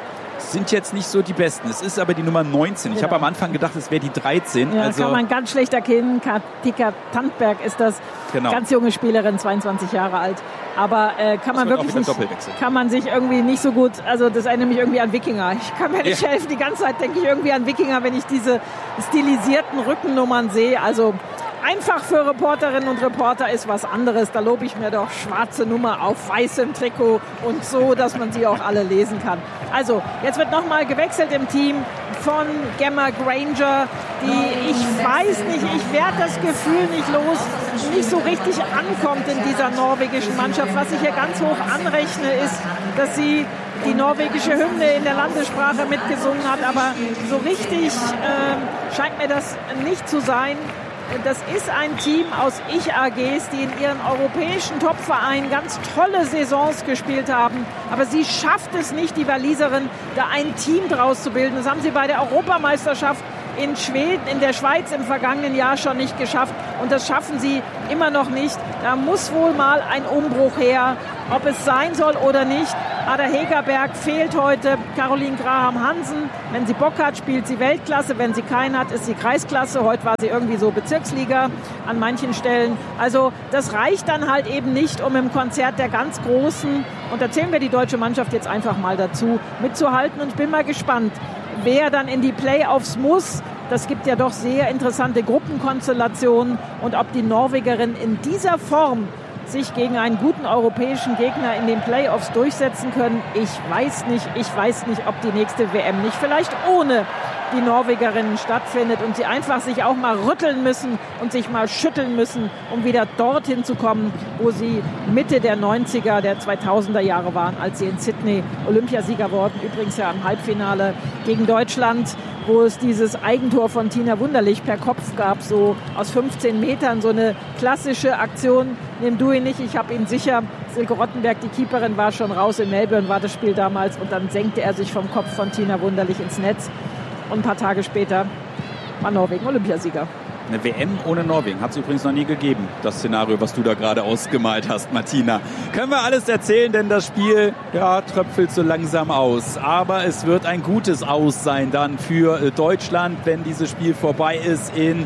S2: sind jetzt nicht so die Besten. Es ist aber die Nummer 19. Genau. Ich habe am Anfang gedacht, es wäre die 13.
S1: Ja, kann man ganz schlecht erkennen. Katika Tandberg ist das. Genau. Ganz junge Spielerin, 22 Jahre alt. Aber kann man wirklich nicht, kann man sich irgendwie nicht so gut, also das erinnert mich irgendwie an Wikinger. Ich kann mir nicht helfen, die ganze Zeit denke ich irgendwie an Wikinger, wenn ich diese stilisierten Rückennummern sehe. Also einfach für Reporterinnen und Reporter ist was anderes. Da lobe ich mir doch schwarze Nummer auf weißem Trikot und so, dass man sie auch alle lesen kann. Also, jetzt wird nochmal gewechselt im Team von Gemma Granger, die, ich weiß nicht, ich werde das Gefühl nicht los, nicht so richtig ankommt in dieser norwegischen Mannschaft. Was ich hier ganz hoch anrechne, ist, dass sie die norwegische Hymne in der Landessprache mitgesungen hat, aber so richtig scheint mir das nicht zu sein. Das ist ein Team aus Ich-AGs, die in ihren europäischen Topvereinen ganz tolle Saisons gespielt haben. Aber sie schafft es nicht, die Waliserin, da ein Team draus zu bilden. Das haben sie bei der Europameisterschaft in Schweden, in der Schweiz im vergangenen Jahr schon nicht geschafft. Und das schaffen sie immer noch nicht. Da muss wohl mal ein Umbruch her, ob es sein soll oder nicht. Ada Hegerberg fehlt heute, Caroline Graham-Hansen. Wenn sie Bock hat, spielt sie Weltklasse. Wenn sie keinen hat, ist sie Kreisklasse. Heute war sie irgendwie so Bezirksliga an manchen Stellen. Also das reicht dann halt eben nicht, um im Konzert der ganz Großen, und da zählen wir die deutsche Mannschaft jetzt einfach mal dazu, mitzuhalten. Und ich bin mal gespannt, wer dann in die Playoffs muss. Das gibt ja doch sehr interessante Gruppenkonstellationen. Und ob die Norwegerinnen in dieser Form sich gegen einen guten europäischen Gegner in den Playoffs durchsetzen können, ich weiß nicht. Ich weiß nicht, ob die nächste WM nicht vielleicht ohne die Norwegerinnen stattfindet und sie einfach sich auch mal rütteln müssen und sich mal schütteln müssen, um wieder dorthin zu kommen, wo sie Mitte der 90er, der 2000er Jahre waren, als sie in Sydney Olympiasieger wurden. Übrigens ja im Halbfinale gegen Deutschland, wo es dieses Eigentor von Tina Wunderlich per Kopf gab, so aus 15 Metern, so eine klassische Aktion. Nimm du ihn nicht, ich habe ihn sicher. Silke Rottenberg, die Keeperin, war schon raus. In Melbourne war das Spiel damals und dann senkte er sich vom Kopf von Tina Wunderlich ins Netz. Und ein paar Tage später war Norwegen Olympiasieger.
S2: Eine WM ohne Norwegen hat es übrigens noch nie gegeben. Das Szenario, was du da gerade ausgemalt hast, Martina. Können wir alles erzählen, denn das Spiel tröpfelt so langsam aus. Aber es wird ein gutes Aus sein dann für Deutschland, wenn dieses Spiel vorbei ist in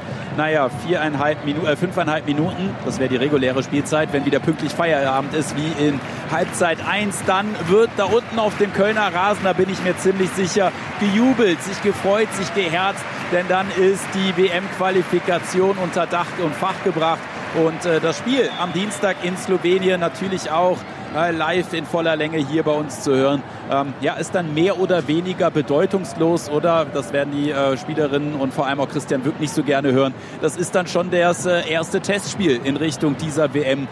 S2: 5,5 Minuten. Das wäre die reguläre Spielzeit. Wenn wieder pünktlich Feierabend ist, wie in Halbzeit 1, dann wird da unten auf dem Kölner Rasen, da bin ich mir ziemlich sicher, gejubelt, sich gefreut, sich geherzt. Denn dann ist die WM-Qualifikation unter Dach und Fach gebracht. Und das Spiel am Dienstag in Slowenien natürlich auch live in voller Länge hier bei uns zu hören. Ist dann mehr oder weniger bedeutungslos, oder? Das werden die Spielerinnen und vor allem auch Christian Wück nicht so gerne hören. Das ist dann schon das erste Testspiel in Richtung dieser WM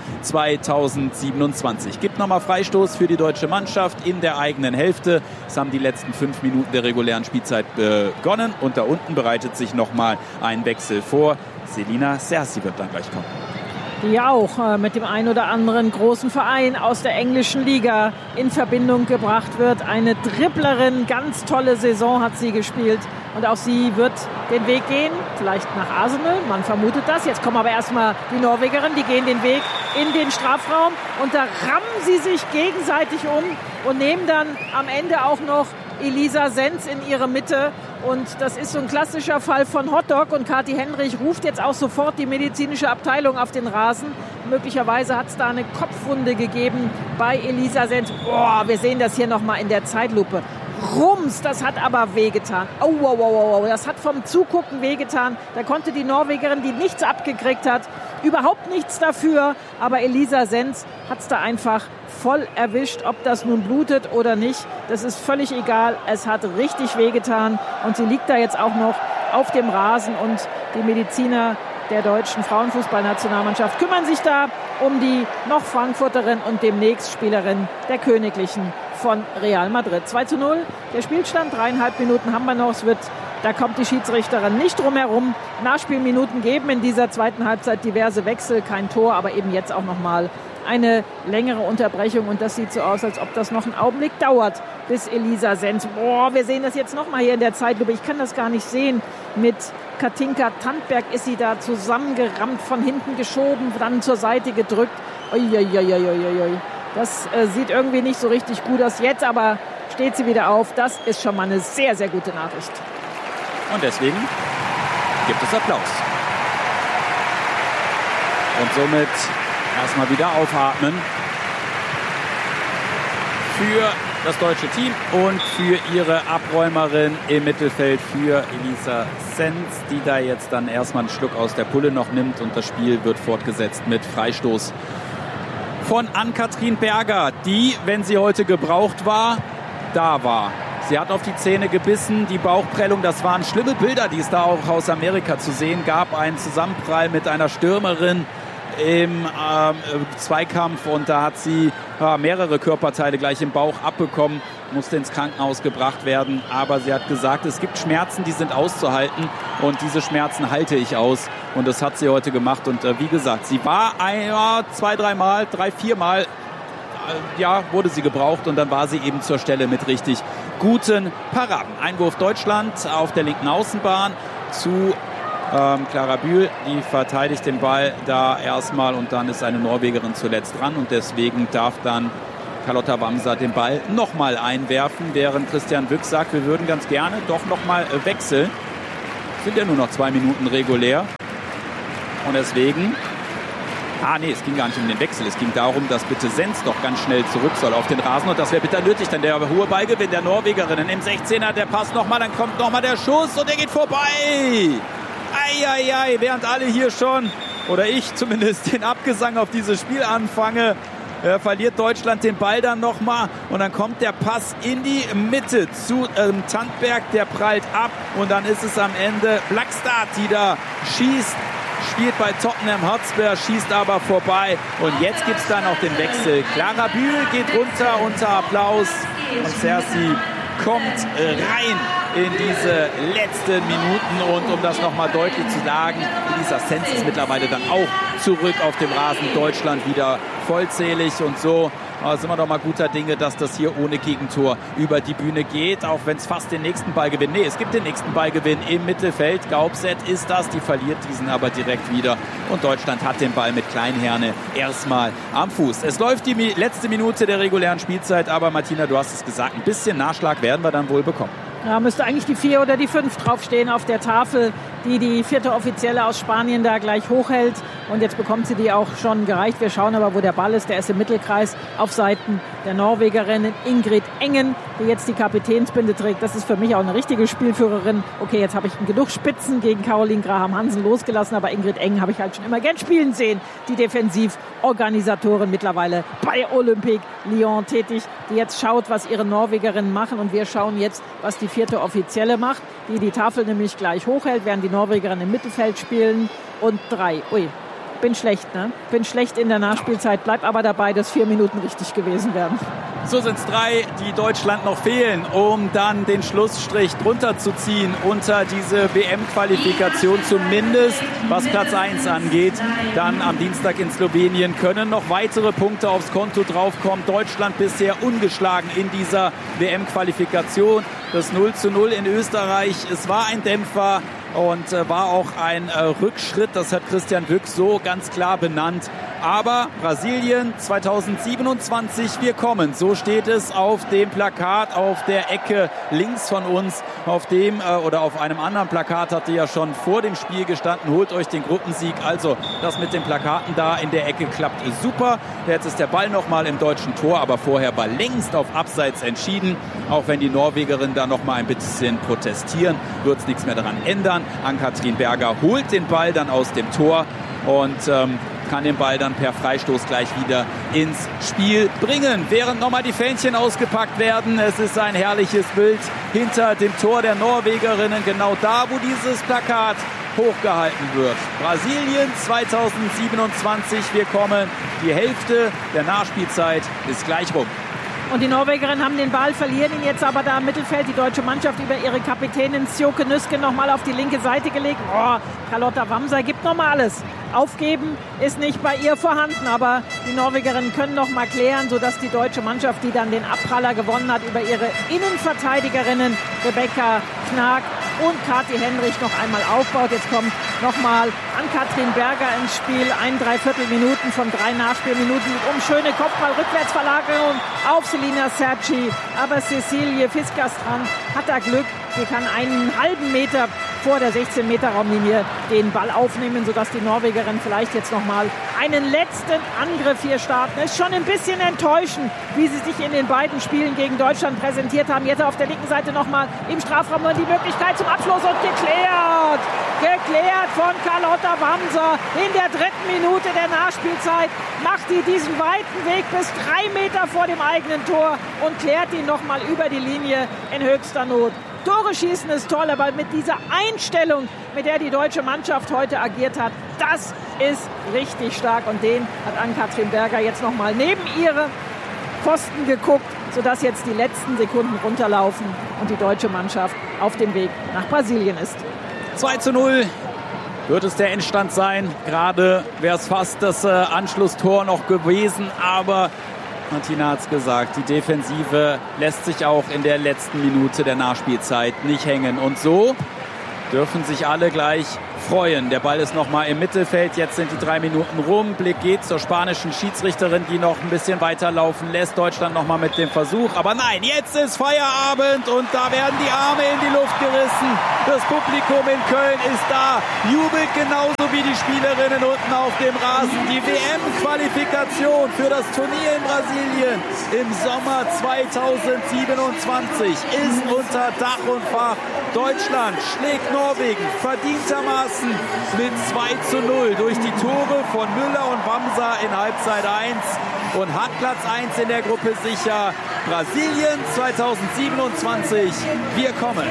S2: 2027. Gibt nochmal Freistoß für die deutsche Mannschaft in der eigenen Hälfte. Es haben die letzten 5 Minuten der regulären Spielzeit begonnen und da unten bereitet sich nochmal ein Wechsel vor. Selina Sersi wird dann gleich kommen.
S1: Die auch mit dem ein oder anderen großen Verein aus der englischen Liga in Verbindung gebracht wird. Eine Dribblerin, ganz tolle Saison hat sie gespielt. Und auch sie wird den Weg gehen, vielleicht nach Arsenal, man vermutet das. Jetzt kommen aber erstmal die Norwegerinnen, die gehen den Weg in den Strafraum. Und da rammen sie sich gegenseitig um und nehmen dann am Ende auch noch Elisa Senz in ihre Mitte. Und das ist so ein klassischer Fall von Hotdog. Und Kathi Henrich ruft jetzt auch sofort die medizinische Abteilung auf den Rasen. Möglicherweise hat es da eine Kopfwunde gegeben bei Elisa Senz. Boah, wir sehen das hier nochmal in der Zeitlupe. Rums, das hat aber wehgetan. Das hat vom Zugucken wehgetan. Da konnte die Norwegerin, die nichts abgekriegt hat, überhaupt nichts dafür. Aber Elisa Senz hat es da einfach voll erwischt. Ob das nun blutet oder nicht, das ist völlig egal. Es hat richtig wehgetan. Und sie liegt da jetzt auch noch auf dem Rasen. Und die Mediziner der deutschen Frauenfußballnationalmannschaft kümmern sich da um die noch Frankfurterin und demnächst Spielerin der Königlichen von Real Madrid. 2:0, der Spielstand, 3,5 Minuten haben wir noch. Da kommt die Schiedsrichterin nicht drum herum. Nachspielminuten geben in dieser zweiten Halbzeit diverse Wechsel, kein Tor, aber eben jetzt auch nochmal eine längere Unterbrechung. Und das sieht so aus, als ob das noch einen Augenblick dauert, bis Elisa Senz. Wir sehen das jetzt nochmal hier in der Zeitlupe. Ich kann das gar nicht sehen. Mit Katinka Tandberg ist sie da zusammengerammt, von hinten geschoben, dann zur Seite gedrückt. Das sieht irgendwie nicht so richtig gut aus. Jetzt aber steht sie wieder auf. Das ist schon mal eine sehr, sehr gute Nachricht.
S2: Und deswegen gibt es Applaus. Und somit erstmal wieder aufatmen für das deutsche Team und für ihre Abräumerin im Mittelfeld, für Elisa Senz, die da jetzt dann erstmal einen Schluck aus der Pulle noch nimmt. Und das Spiel wird fortgesetzt mit Freistoß von Ann-Kathrin Berger, die, wenn sie heute gebraucht war, da war. Sie hat auf die Zähne gebissen, die Bauchprellung, das waren schlimme Bilder, die es da auch aus Amerika zu sehen gab. Einen Zusammenprall mit einer Stürmerin im Zweikampf und da hat sie mehrere Körperteile gleich im Bauch abbekommen, musste ins Krankenhaus gebracht werden. Aber sie hat gesagt, es gibt Schmerzen, die sind auszuhalten und diese Schmerzen halte ich aus. Und das hat sie heute gemacht. Und wie gesagt, sie war drei, viermal wurde sie gebraucht und dann war sie eben zur Stelle mit richtig guten Paraden. Einwurf Deutschland auf der linken Außenbahn zu Clara Bühl, die verteidigt den Ball da erstmal und dann ist eine Norwegerin zuletzt dran und deswegen darf dann Carlotta Wamser den Ball nochmal einwerfen, während Christian Wüchs sagt, wir würden ganz gerne doch nochmal wechseln. Sind ja nur noch 2 Minuten regulär und deswegen es ging gar nicht um den Wechsel. Es ging darum, dass bitte Senz doch ganz schnell zurück soll auf den Rasen. Und das wäre bitter nötig, denn der hohe Ballgewinn der Norwegerinnen im 16er, der passt nochmal, dann kommt nochmal der Schuss und der geht vorbei. Eieiei, während alle hier schon, oder ich zumindest, den Abgesang auf dieses Spiel anfange, verliert Deutschland den Ball dann nochmal und dann kommt der Pass in die Mitte zu Tandberg, der prallt ab und dann ist es am Ende Blackstad, die da schießt. Spielt bei Tottenham Hotspur, schießt aber vorbei. Und jetzt gibt es dann auch den Wechsel. Clara Bühl geht runter unter Applaus. Und Cersei kommt rein in diese letzten Minuten. Und um das nochmal deutlich zu sagen, Elisa Senz ist mittlerweile dann auch zurück auf dem Rasen. Deutschland wieder vollzählig und so. Aber sind wir doch mal guter Dinge, dass das hier ohne Gegentor über die Bühne geht, auch wenn es fast den nächsten Ballgewinn, es gibt den nächsten Ballgewinn im Mittelfeld. Gaubset ist das, die verliert diesen aber direkt wieder und Deutschland hat den Ball mit Kleinherne erstmal am Fuß. Es läuft die letzte Minute der regulären Spielzeit, aber Martina, du hast es gesagt, ein bisschen Nachschlag werden wir dann wohl bekommen.
S1: Ja, müsste eigentlich die 4 oder die 5 draufstehen auf der Tafel, die 4. Offizielle aus Spanien da gleich hochhält. Und jetzt bekommt sie die auch schon gereicht. Wir schauen aber, wo der Ball ist. Der ist im Mittelkreis auf Seiten der Norwegerin Ingrid Engen, die jetzt die Kapitänsbinde trägt. Das ist für mich auch eine richtige Spielführerin. Okay, jetzt habe ich genug Spitzen gegen Caroline Graham-Hansen losgelassen, aber Ingrid Engen habe ich halt schon immer gern spielen sehen. Die Defensivorganisatorin mittlerweile bei Olympique Lyon tätig, die jetzt schaut, was ihre Norwegerinnen machen. Und wir schauen jetzt, was die 4. Offizielle macht, die Tafel nämlich gleich hochhält, während die Norwegerinnen im Mittelfeld spielen. Und 3. Bin schlecht, ne? Bin schlecht in der Nachspielzeit, bleib aber dabei, dass 4 Minuten richtig gewesen wären.
S2: So sind es 3, die Deutschland noch fehlen, um dann den Schlussstrich drunter zu ziehen unter diese WM-Qualifikation, zumindest was Platz 1 angeht. Dann am Dienstag in Slowenien können noch weitere Punkte aufs Konto draufkommen. Deutschland bisher ungeschlagen in dieser WM-Qualifikation. Das 0:0 in Österreich, es war ein Dämpfer. Und war auch ein Rückschritt, das hat Christian Wüchs so ganz klar benannt. Aber Brasilien 2027, wir kommen. So steht es auf dem Plakat auf der Ecke links von uns. Auf dem oder auf einem anderen Plakat hatte ja schon vor dem Spiel gestanden, holt euch den Gruppensieg. Also das mit den Plakaten da in der Ecke klappt super. Jetzt ist der Ball nochmal im deutschen Tor, aber vorher war längst auf Abseits entschieden. Auch wenn die Norwegerinnen da nochmal ein bisschen protestieren, wird es nichts mehr daran ändern. Ann-Kathrin Berger holt den Ball dann aus dem Tor und kann den Ball dann per Freistoß gleich wieder ins Spiel bringen. Während nochmal die Fähnchen ausgepackt werden. Es ist ein herrliches Bild hinter dem Tor der Norwegerinnen. Genau da, wo dieses Plakat hochgehalten wird. Brasilien 2027, wir kommen. Die Hälfte der Nachspielzeit ist gleich rum.
S1: Und die Norwegerinnen haben den Ball, verlieren ihn jetzt aber da im Mittelfeld. Die deutsche Mannschaft über ihre Kapitänin Sjoke Nüsken nochmal auf die linke Seite gelegt. Carlotta Wamser gibt nochmal alles. Aufgeben ist nicht bei ihr vorhanden, aber die Norwegerinnen können nochmal klären, sodass die deutsche Mannschaft, die dann den Abpraller gewonnen hat, über ihre Innenverteidigerinnen Rebecca Knag und Kathi Henrich noch einmal aufbaut. Jetzt kommt nochmal Ann-Kathrin Berger ins Spiel. 1,75 Minuten von 3 Nachspielminuten um schöne Kopfball-Rückwärtsverlagerung auf Selina Serci. Aber Cecilie Fiskastran hat da Glück. Sie kann einen halben Meter vor der 16-Meter-Raumlinie den Ball aufnehmen, sodass die Norwegerin vielleicht jetzt nochmal einen letzten Angriff hier starten. Ist schon ein bisschen enttäuschend, wie sie sich in den beiden Spielen gegen Deutschland präsentiert haben. Jetzt auf der linken Seite nochmal im Strafraum die Möglichkeit zum Abschluss und geklärt. Geklärt von Carlotta Wamser in der 3. Minute der Nachspielzeit. Macht die diesen weiten Weg bis 3 Meter vor dem eigenen Tor und klärt ihn nochmal über die Linie in höchster Not. Tore schießen ist toll, aber mit dieser Einstellung, mit der die deutsche Mannschaft heute agiert hat, das ist richtig stark. Und den hat Ann-Kathrin Berger jetzt nochmal neben ihre Pfosten geguckt, sodass jetzt die letzten Sekunden runterlaufen und die deutsche Mannschaft auf dem Weg nach Brasilien ist.
S2: 2:0 wird es der Endstand sein. Gerade wäre es fast das Anschlusstor noch gewesen, aber Martina hat es gesagt, die Defensive lässt sich auch in der letzten Minute der Nachspielzeit nicht hängen. Und so dürfen sich alle gleich freuen. Der Ball ist nochmal im Mittelfeld. Jetzt sind die 3 Minuten rum. Blick geht zur spanischen Schiedsrichterin, die noch ein bisschen weiterlaufen lässt. Deutschland nochmal mit dem Versuch. Aber nein, jetzt ist Feierabend und da werden die Arme in die Luft gerissen. Das Publikum in Köln ist da, jubelt genauso wie die Spielerinnen unten auf dem Rasen. Die WM-Qualifikation für das Turnier in Brasilien im Sommer 2027 ist unter Dach und Fach. Deutschland schlägt Norwegen verdientermaßen mit 2:0 durch die Tore von Müller und Wamser in Halbzeit 1 und hat Platz 1 in der Gruppe sicher. Brasilien 2027, wir kommen.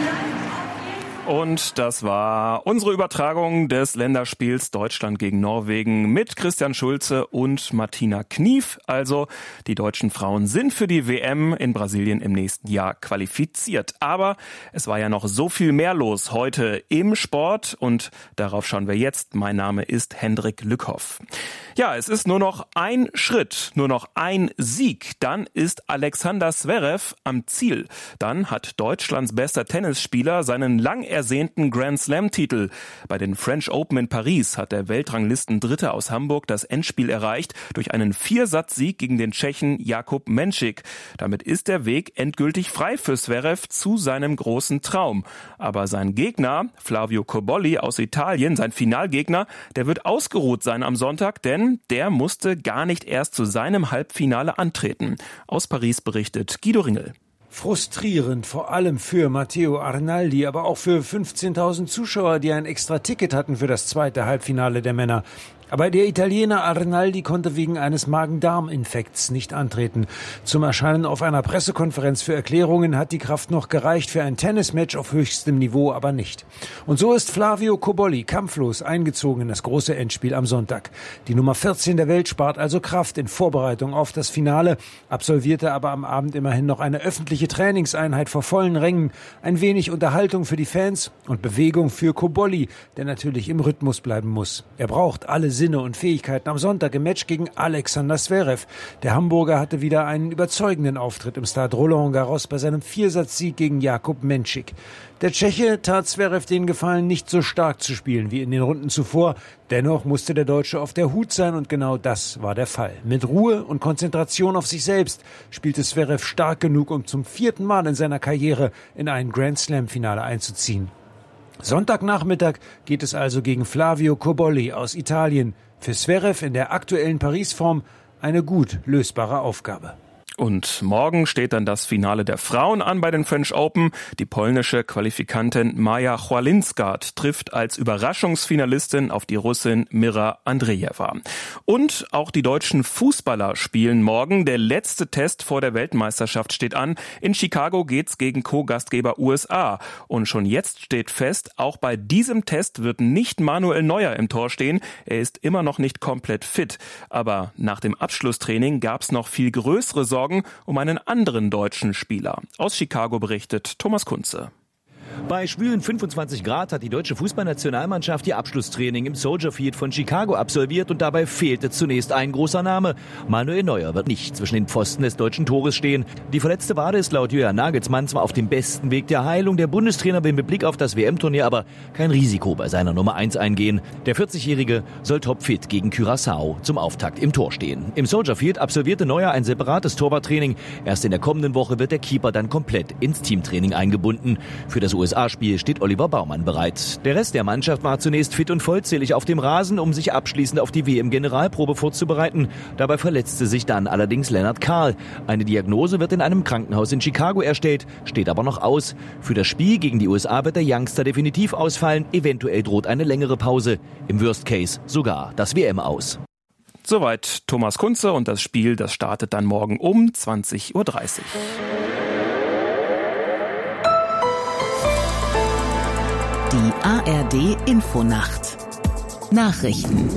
S3: Und das war unsere Übertragung des Länderspiels Deutschland gegen Norwegen mit Christian Schulze und Martina Knief. Also die deutschen Frauen sind für die WM in Brasilien im nächsten Jahr qualifiziert. Aber es war ja noch so viel mehr los heute im Sport und darauf schauen wir jetzt. Mein Name ist Hendrik Lückhoff. Ja, es ist nur noch ein Schritt, nur noch ein Sieg. Dann ist Alexander Zverev am Ziel. Dann hat Deutschlands bester Tennisspieler seinen lang ersehnten Grand Slam-Titel. Bei den French Open in Paris hat der Weltranglisten-Dritte aus Hamburg das Endspiel erreicht durch einen 4-Satz-Sieg gegen den Tschechen Jakub Menšík. Damit ist der Weg endgültig frei für Zverev zu seinem großen Traum. Aber sein Gegner, Flavio Cobolli aus Italien, sein Finalgegner, der wird ausgeruht sein am Sonntag, denn der musste gar nicht erst zu seinem Halbfinale antreten. Aus Paris berichtet Guido Ringel.
S4: Frustrierend, vor allem für Matteo Arnaldi, aber auch für 15.000 Zuschauer, die ein extra Ticket hatten für das zweite Halbfinale der Männer. Aber der Italiener Arnaldi konnte wegen eines Magen-Darm-Infekts nicht antreten. Zum Erscheinen auf einer Pressekonferenz für Erklärungen hat die Kraft noch gereicht, für ein Tennismatch auf höchstem Niveau aber nicht. Und so ist Flavio Cobolli kampflos eingezogen in das große Endspiel am Sonntag. Die Nummer 14 der Welt spart also Kraft in Vorbereitung auf das Finale, absolvierte aber am Abend immerhin noch eine öffentliche Trainingseinheit vor vollen Rängen. Ein wenig Unterhaltung für die Fans und Bewegung für Cobolli, der natürlich im Rhythmus bleiben muss. Er braucht alle Sinne und Fähigkeiten am Sonntag im Match gegen Alexander Zverev. Der Hamburger hatte wieder einen überzeugenden Auftritt im Stade Roland-Garros bei seinem 4-Satz-Sieg gegen Jakub Menšík. Der Tscheche tat Zverev den Gefallen, nicht so stark zu spielen wie in den Runden zuvor. Dennoch musste der Deutsche auf der Hut sein und genau das war der Fall. Mit Ruhe und Konzentration auf sich selbst spielte Zverev stark genug, um zum 4. Mal in seiner Karriere in ein Grand-Slam-Finale einzuziehen. Sonntagnachmittag geht es also gegen Flavio Cobolli aus Italien. Für Zverev in der aktuellen Paris-Form eine gut lösbare Aufgabe.
S3: Und morgen steht dann das Finale der Frauen an bei den French Open. Die polnische Qualifikantin Maja Chwalinska trifft als Überraschungsfinalistin auf die Russin Mira Andreeva. Und auch die deutschen Fußballer spielen morgen. Der letzte Test vor der Weltmeisterschaft steht an. In Chicago geht's gegen Co-Gastgeber USA. Und schon jetzt steht fest, auch bei diesem Test wird nicht Manuel Neuer im Tor stehen. Er ist immer noch nicht komplett fit. Aber nach dem Abschlusstraining gab's noch viel größere Sorgen um einen anderen deutschen Spieler. Aus Chicago berichtet Thomas Kunze.
S5: Bei schwülen 25 Grad hat die deutsche Fußballnationalmannschaft ihr Abschlusstraining im Soldier Field von Chicago absolviert und dabei fehlte zunächst ein großer Name. Manuel Neuer wird nicht zwischen den Pfosten des deutschen Tores stehen. Die verletzte Wade ist laut Julian Nagelsmann zwar auf dem besten Weg der Heilung. Der Bundestrainer will mit Blick auf das WM-Turnier aber kein Risiko bei seiner Nummer 1 eingehen. Der 40-Jährige soll topfit gegen Curaçao zum Auftakt im Tor stehen. Im Soldier Field absolvierte Neuer ein separates Torwarttraining. Erst in der kommenden Woche wird der Keeper dann komplett ins Teamtraining eingebunden. Für das USA-Spiel steht Oliver Baumann bereit. Der Rest der Mannschaft war zunächst fit und vollzählig auf dem Rasen, um sich abschließend auf die WM-Generalprobe vorzubereiten. Dabei verletzte sich dann allerdings Lennart Kahl. Eine Diagnose wird in einem Krankenhaus in Chicago erstellt, steht aber noch aus. Für das Spiel gegen die USA wird der Youngster definitiv ausfallen. Eventuell droht eine längere Pause. Im Worst Case sogar das WM aus.
S3: Soweit Thomas Kunze und das Spiel, das startet dann morgen um 20:30 Uhr.
S6: Die ARD Infonacht. Nachrichten.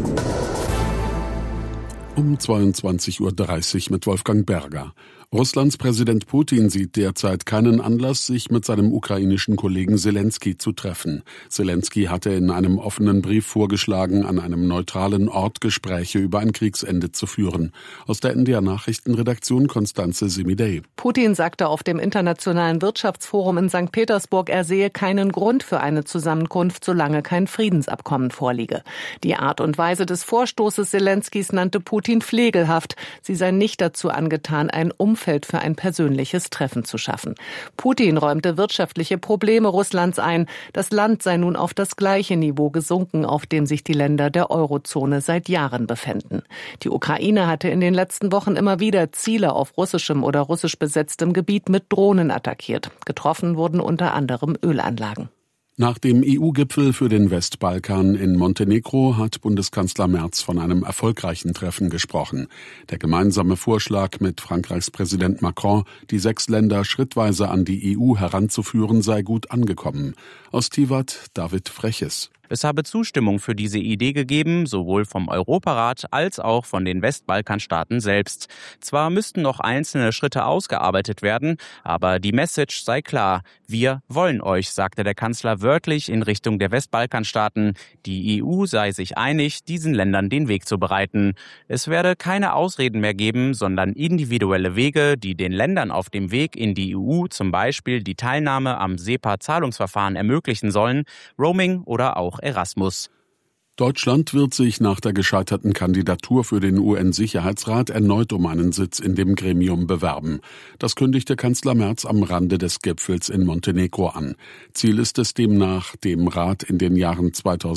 S7: Um 22:30 Uhr mit Wolfgang Berger. Russlands Präsident Putin sieht derzeit keinen Anlass, sich mit seinem ukrainischen Kollegen Selenskyj zu treffen. Selenskyj hatte in einem offenen Brief vorgeschlagen, an einem neutralen Ort Gespräche über ein Kriegsende zu führen. Aus der NDR-Nachrichtenredaktion Konstanze Semidey.
S8: Putin sagte auf dem Internationalen Wirtschaftsforum in St. Petersburg, er sehe keinen Grund für eine Zusammenkunft, solange kein Friedensabkommen vorliege. Die Art und Weise des Vorstoßes Selenskyjs nannte Putin pflegelhaft. Sie sei nicht dazu angetan, ein Umfeld für ein persönliches Treffen zu schaffen. Putin räumte wirtschaftliche Probleme Russlands ein. Das Land sei nun auf das gleiche Niveau gesunken, auf dem sich die Länder der Eurozone seit Jahren befänden. Die Ukraine hatte in den letzten Wochen immer wieder Ziele auf russischem oder russisch besetztem Gebiet mit Drohnen attackiert. Getroffen wurden unter anderem Ölanlagen.
S7: Nach dem EU-Gipfel für den Westbalkan in Montenegro hat Bundeskanzler Merz von einem erfolgreichen Treffen gesprochen. Der gemeinsame Vorschlag mit Frankreichs Präsident Macron, die 6 Länder schrittweise an die EU heranzuführen, sei gut angekommen. Aus Tivat David Freches.
S9: Es habe Zustimmung für diese Idee gegeben, sowohl vom Europarat als auch von den Westbalkanstaaten selbst. Zwar müssten noch einzelne Schritte ausgearbeitet werden, aber die Message sei klar. Wir wollen euch, sagte der Kanzler wörtlich in Richtung der Westbalkanstaaten. Die EU sei sich einig, diesen Ländern den Weg zu bereiten. Es werde keine Ausreden mehr geben, sondern individuelle Wege, die den Ländern auf dem Weg in die EU zum Beispiel die Teilnahme am SEPA-Zahlungsverfahren ermöglichen sollen, Roaming oder auch Erasmus.
S7: Deutschland wird sich nach der gescheiterten Kandidatur für den UN-Sicherheitsrat erneut um einen Sitz in dem Gremium bewerben. Das kündigte Kanzler Merz am Rande des Gipfels in Montenegro an. Ziel ist es demnach, dem Rat in den Jahren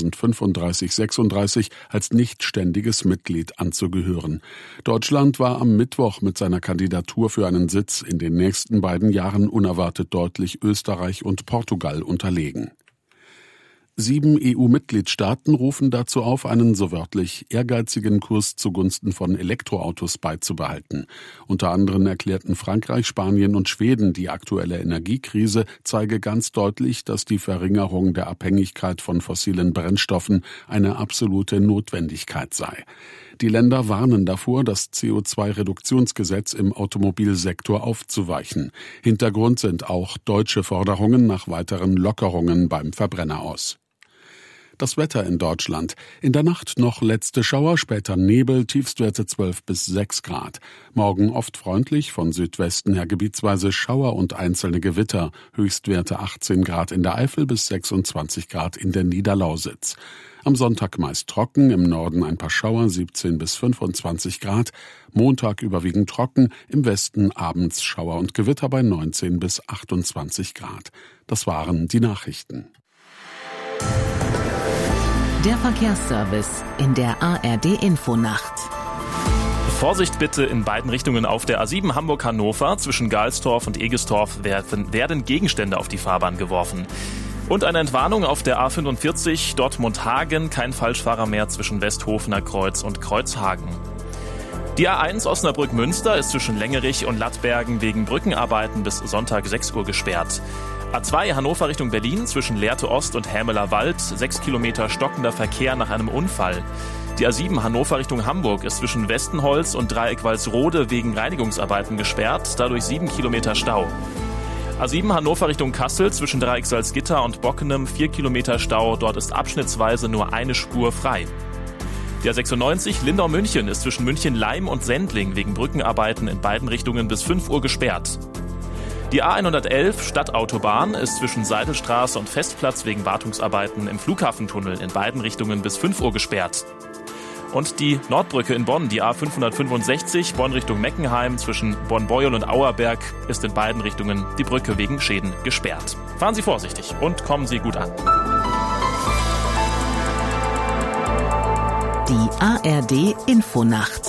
S7: 2035-36 als nichtständiges Mitglied anzugehören. Deutschland war am Mittwoch mit seiner Kandidatur für einen Sitz in den nächsten beiden Jahren unerwartet deutlich Österreich und Portugal unterlegen. 7 EU-Mitgliedstaaten rufen dazu auf, einen so wörtlich ehrgeizigen Kurs zugunsten von Elektroautos beizubehalten. Unter anderem erklärten Frankreich, Spanien und Schweden, die aktuelle Energiekrise zeige ganz deutlich, dass die Verringerung der Abhängigkeit von fossilen Brennstoffen eine absolute Notwendigkeit sei. Die Länder warnen davor, das CO2-Reduktionsgesetz im Automobilsektor aufzuweichen. Hintergrund sind auch deutsche Forderungen nach weiteren Lockerungen beim Verbrenner aus. Das Wetter in Deutschland. In der Nacht noch letzte Schauer, später Nebel, Tiefstwerte 12 bis 6 Grad. Morgen oft freundlich, von Südwesten her gebietsweise Schauer und einzelne Gewitter. Höchstwerte 18 Grad in der Eifel bis 26 Grad in der Niederlausitz. Am Sonntag meist trocken, im Norden ein paar Schauer, 17 bis 25 Grad. Montag überwiegend trocken, im Westen abends Schauer und Gewitter bei 19 bis 28 Grad. Das waren die Nachrichten.
S6: Der Verkehrsservice in der ARD Infonacht.
S3: Vorsicht bitte in beiden Richtungen auf der A7 Hamburg-Hannover. Zwischen Galstorf und Egestorf werden Gegenstände auf die Fahrbahn geworfen. Und eine Entwarnung auf der A45 Dortmund-Hagen. Kein Falschfahrer mehr zwischen Westhofener Kreuz und Kreuzhagen. Die A1 Osnabrück-Münster ist zwischen Längerich und Lattbergen wegen Brückenarbeiten bis Sonntag 6 Uhr gesperrt. A2 Hannover Richtung Berlin zwischen Lehrte Ost und Hämeler Wald, 6 Kilometer stockender Verkehr nach einem Unfall. Die A7 Hannover Richtung Hamburg ist zwischen Westenholz und Dreieck Walsrode wegen Reinigungsarbeiten gesperrt, dadurch 7 Kilometer Stau. A7 Hannover Richtung Kassel zwischen Dreieck Salzgitter und Bockenem 4 Kilometer Stau. Dort ist abschnittsweise nur eine Spur frei. Der 96 Lindau-München ist zwischen München-Laim und Sendling wegen Brückenarbeiten in beiden Richtungen bis 5 Uhr gesperrt. Die A111 Stadtautobahn ist zwischen Seidelstraße und Festplatz wegen Wartungsarbeiten im Flughafentunnel in beiden Richtungen bis 5 Uhr gesperrt. Und die Nordbrücke in Bonn, die A565 Bonn Richtung Meckenheim zwischen Bonn-Beuel und Auerberg, ist in beiden Richtungen die Brücke wegen Schäden gesperrt. Fahren Sie vorsichtig und kommen Sie gut an.
S6: Die ARD Infonacht.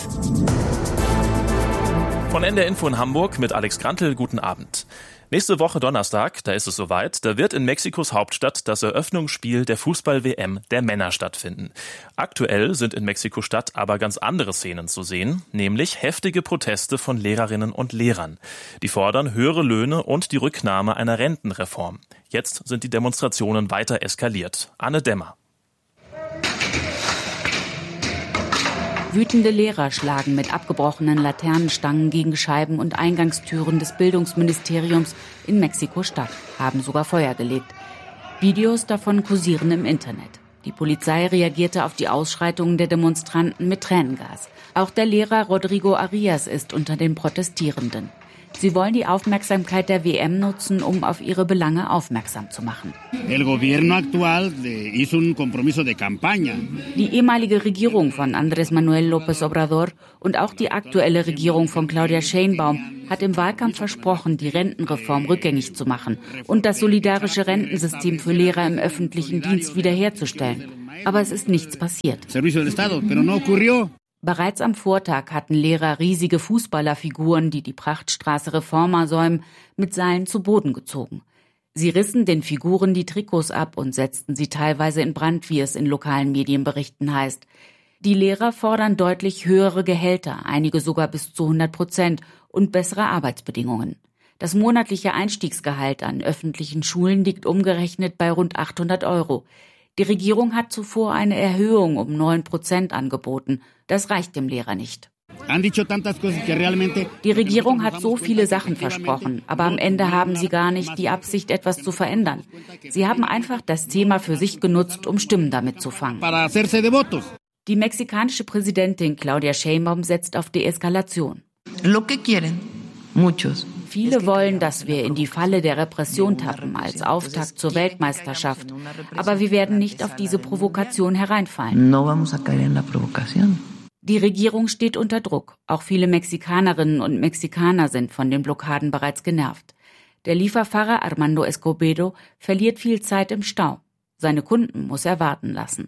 S3: Von NDR Info in Hamburg mit Alex Grantel. Guten Abend. Nächste Woche Donnerstag, da ist es soweit, da wird in Mexikos Hauptstadt das Eröffnungsspiel der Fußball-WM der Männer stattfinden. Aktuell sind in Mexiko-Stadt aber ganz andere Szenen zu sehen, nämlich heftige Proteste von Lehrerinnen und Lehrern. Die fordern höhere Löhne und die Rücknahme einer Rentenreform. Jetzt sind die Demonstrationen weiter eskaliert. Anne Dämmer.
S10: Wütende Lehrer schlagen mit abgebrochenen Laternenstangen gegen Scheiben und Eingangstüren des Bildungsministeriums in Mexiko-Stadt, haben sogar Feuer gelegt. Videos davon kursieren im Internet. Die Polizei reagierte auf die Ausschreitungen der Demonstranten mit Tränengas. Auch der Lehrer Rodrigo Arias ist unter den Protestierenden. Sie wollen die Aufmerksamkeit der WM nutzen, um auf ihre Belange aufmerksam zu machen. Die ehemalige Regierung von Andrés Manuel López Obrador und auch die aktuelle Regierung von Claudia Sheinbaum hat im Wahlkampf versprochen, die Rentenreform rückgängig zu machen und das solidarische Rentensystem für Lehrer im öffentlichen Dienst wiederherzustellen. Aber es ist nichts passiert. Bereits am Vortag hatten Lehrer riesige Fußballerfiguren, die die Prachtstraße Reforma säumen, mit Seilen zu Boden gezogen. Sie rissen den Figuren die Trikots ab und setzten sie teilweise in Brand, wie es in lokalen Medienberichten heißt. Die Lehrer fordern deutlich höhere Gehälter, einige sogar bis zu 100% und bessere Arbeitsbedingungen. Das monatliche Einstiegsgehalt an öffentlichen Schulen liegt umgerechnet bei rund 800 €. Die Regierung hat zuvor eine Erhöhung um 9% angeboten. Das reicht dem Lehrer nicht. Die Regierung hat so viele Sachen versprochen, aber am Ende haben sie gar nicht die Absicht, etwas zu verändern. Sie haben einfach das Thema für sich genutzt, um Stimmen damit zu fangen. Die mexikanische Präsidentin Claudia Sheinbaum setzt auf Deeskalation. Viele wollen, dass wir in die Falle der Repression tappen als Auftakt zur Weltmeisterschaft. Aber wir werden nicht auf diese Provokation hereinfallen. Die Regierung steht unter Druck. Auch viele Mexikanerinnen und Mexikaner sind von den Blockaden bereits genervt. Der Lieferfahrer Armando Escobedo verliert viel Zeit im Stau. Seine Kunden muss er warten lassen.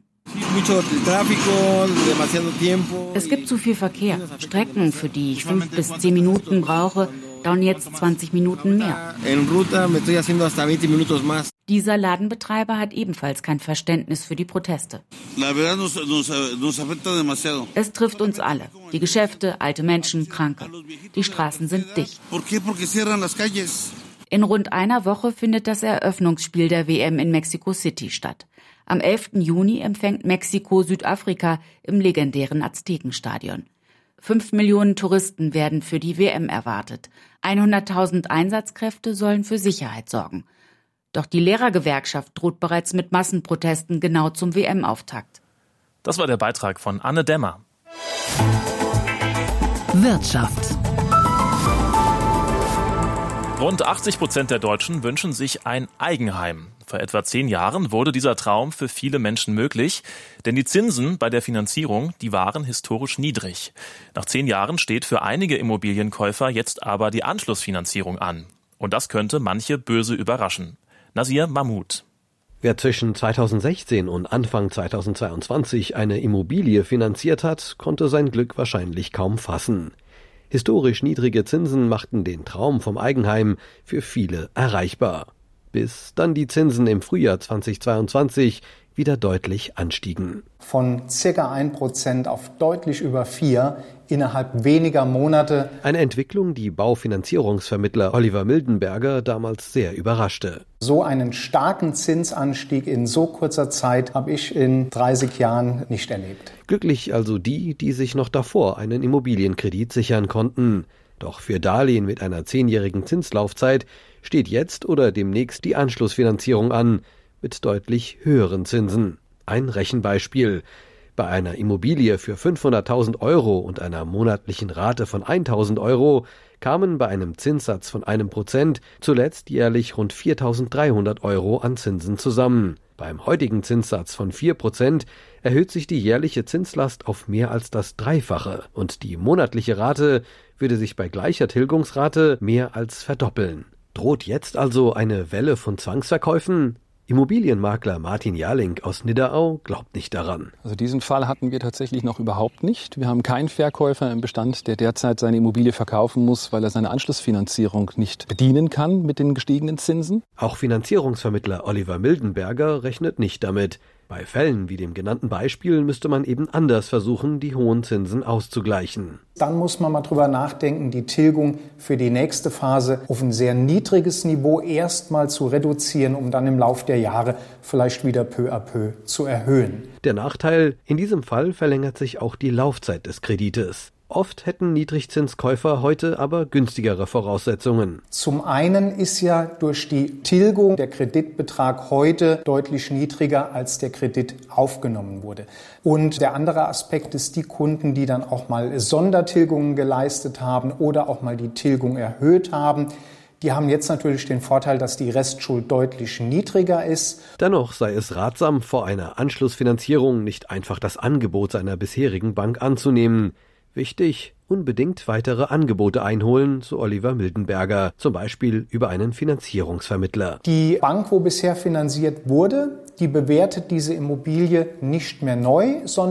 S10: Es gibt zu viel Verkehr. Strecken, für die ich 5 bis 10 Minuten brauche, dauern jetzt 20 Minuten mehr. Dieser Ladenbetreiber hat ebenfalls kein Verständnis für die Proteste. Es trifft uns alle. Die Geschäfte, alte Menschen, Kranke. Die Straßen sind dicht. In rund einer Woche findet das Eröffnungsspiel der WM in Mexico City statt. Am 11. Juni empfängt Mexiko Südafrika im legendären Aztekenstadion. 5 Millionen Touristen werden für die WM erwartet. 100.000 Einsatzkräfte sollen für Sicherheit sorgen. Doch die Lehrergewerkschaft droht bereits mit Massenprotesten genau zum WM-Auftakt.
S3: Das war der Beitrag von Anne Dämmer.
S6: Wirtschaft.
S3: Rund 80% der Deutschen wünschen sich ein Eigenheim. Vor etwa 10 Jahren wurde dieser Traum für viele Menschen möglich, denn die Zinsen bei der Finanzierung, die waren historisch niedrig. Nach 10 Jahren steht für einige Immobilienkäufer jetzt aber die Anschlussfinanzierung an. Und das könnte manche böse überraschen. Nasir Mahmoud.
S11: Wer zwischen 2016 und Anfang 2022 eine Immobilie finanziert hat, konnte sein Glück wahrscheinlich kaum fassen. Historisch niedrige Zinsen machten den Traum vom Eigenheim für viele erreichbar. Bis dann die Zinsen im Frühjahr 2022 wieder deutlich anstiegen.
S12: Von ca. 1% auf deutlich über 4% innerhalb weniger Monate.
S11: Eine Entwicklung, die Baufinanzierungsvermittler Oliver Mildenberger damals sehr überraschte.
S12: So einen starken Zinsanstieg in so kurzer Zeit habe ich in 30 Jahren nicht erlebt.
S11: Glücklich also die, die sich noch davor einen Immobilienkredit sichern konnten. Doch für Darlehen mit einer 10-jährigen Zinslaufzeit steht jetzt oder demnächst die Anschlussfinanzierung an, mit deutlich höheren Zinsen. Ein Rechenbeispiel. Bei einer Immobilie für 500.000 € und einer monatlichen Rate von 1.000 € kamen bei einem Zinssatz von 1% zuletzt jährlich rund 4.300 € an Zinsen zusammen. Beim heutigen Zinssatz von 4% erhöht sich die jährliche Zinslast auf mehr als das Dreifache und die monatliche Rate würde sich bei gleicher Tilgungsrate mehr als verdoppeln. Droht jetzt also eine Welle von Zwangsverkäufen? Immobilienmakler Martin Jarling aus Nidderau glaubt nicht daran.
S13: Also diesen Fall hatten wir tatsächlich noch überhaupt nicht. Wir haben keinen Verkäufer im Bestand, der derzeit seine Immobilie verkaufen muss, weil er seine Anschlussfinanzierung nicht bedienen kann mit den gestiegenen Zinsen.
S11: Auch Finanzierungsvermittler Oliver Mildenberger rechnet nicht damit. Bei Fällen wie dem genannten Beispiel müsste man eben anders versuchen, die hohen Zinsen auszugleichen.
S12: Dann muss man mal drüber nachdenken, die Tilgung für die nächste Phase auf ein sehr niedriges Niveau erstmal zu reduzieren, um dann im Lauf der Jahre vielleicht wieder peu à peu zu erhöhen.
S11: Der Nachteil, in diesem Fall verlängert sich auch die Laufzeit des Kredites. Oft hätten Niedrigzinskäufer heute aber günstigere Voraussetzungen.
S12: Zum einen ist ja durch die Tilgung der Kreditbetrag heute deutlich niedriger, als der Kredit aufgenommen wurde. Und der andere Aspekt ist die Kunden, die dann auch mal Sondertilgungen geleistet haben oder auch mal die Tilgung erhöht haben. Die haben jetzt natürlich den Vorteil, dass die Restschuld deutlich niedriger ist.
S11: Dennoch sei es ratsam, vor einer Anschlussfinanzierung nicht einfach das Angebot seiner bisherigen Bank anzunehmen. Wichtig, unbedingt weitere Angebote einholen, so Oliver Mildenberger, zum Beispiel über einen Finanzierungsvermittler.
S12: Die Bank, wo bisher finanziert wurde, die bewertet diese Immobilie nicht mehr neu, sondern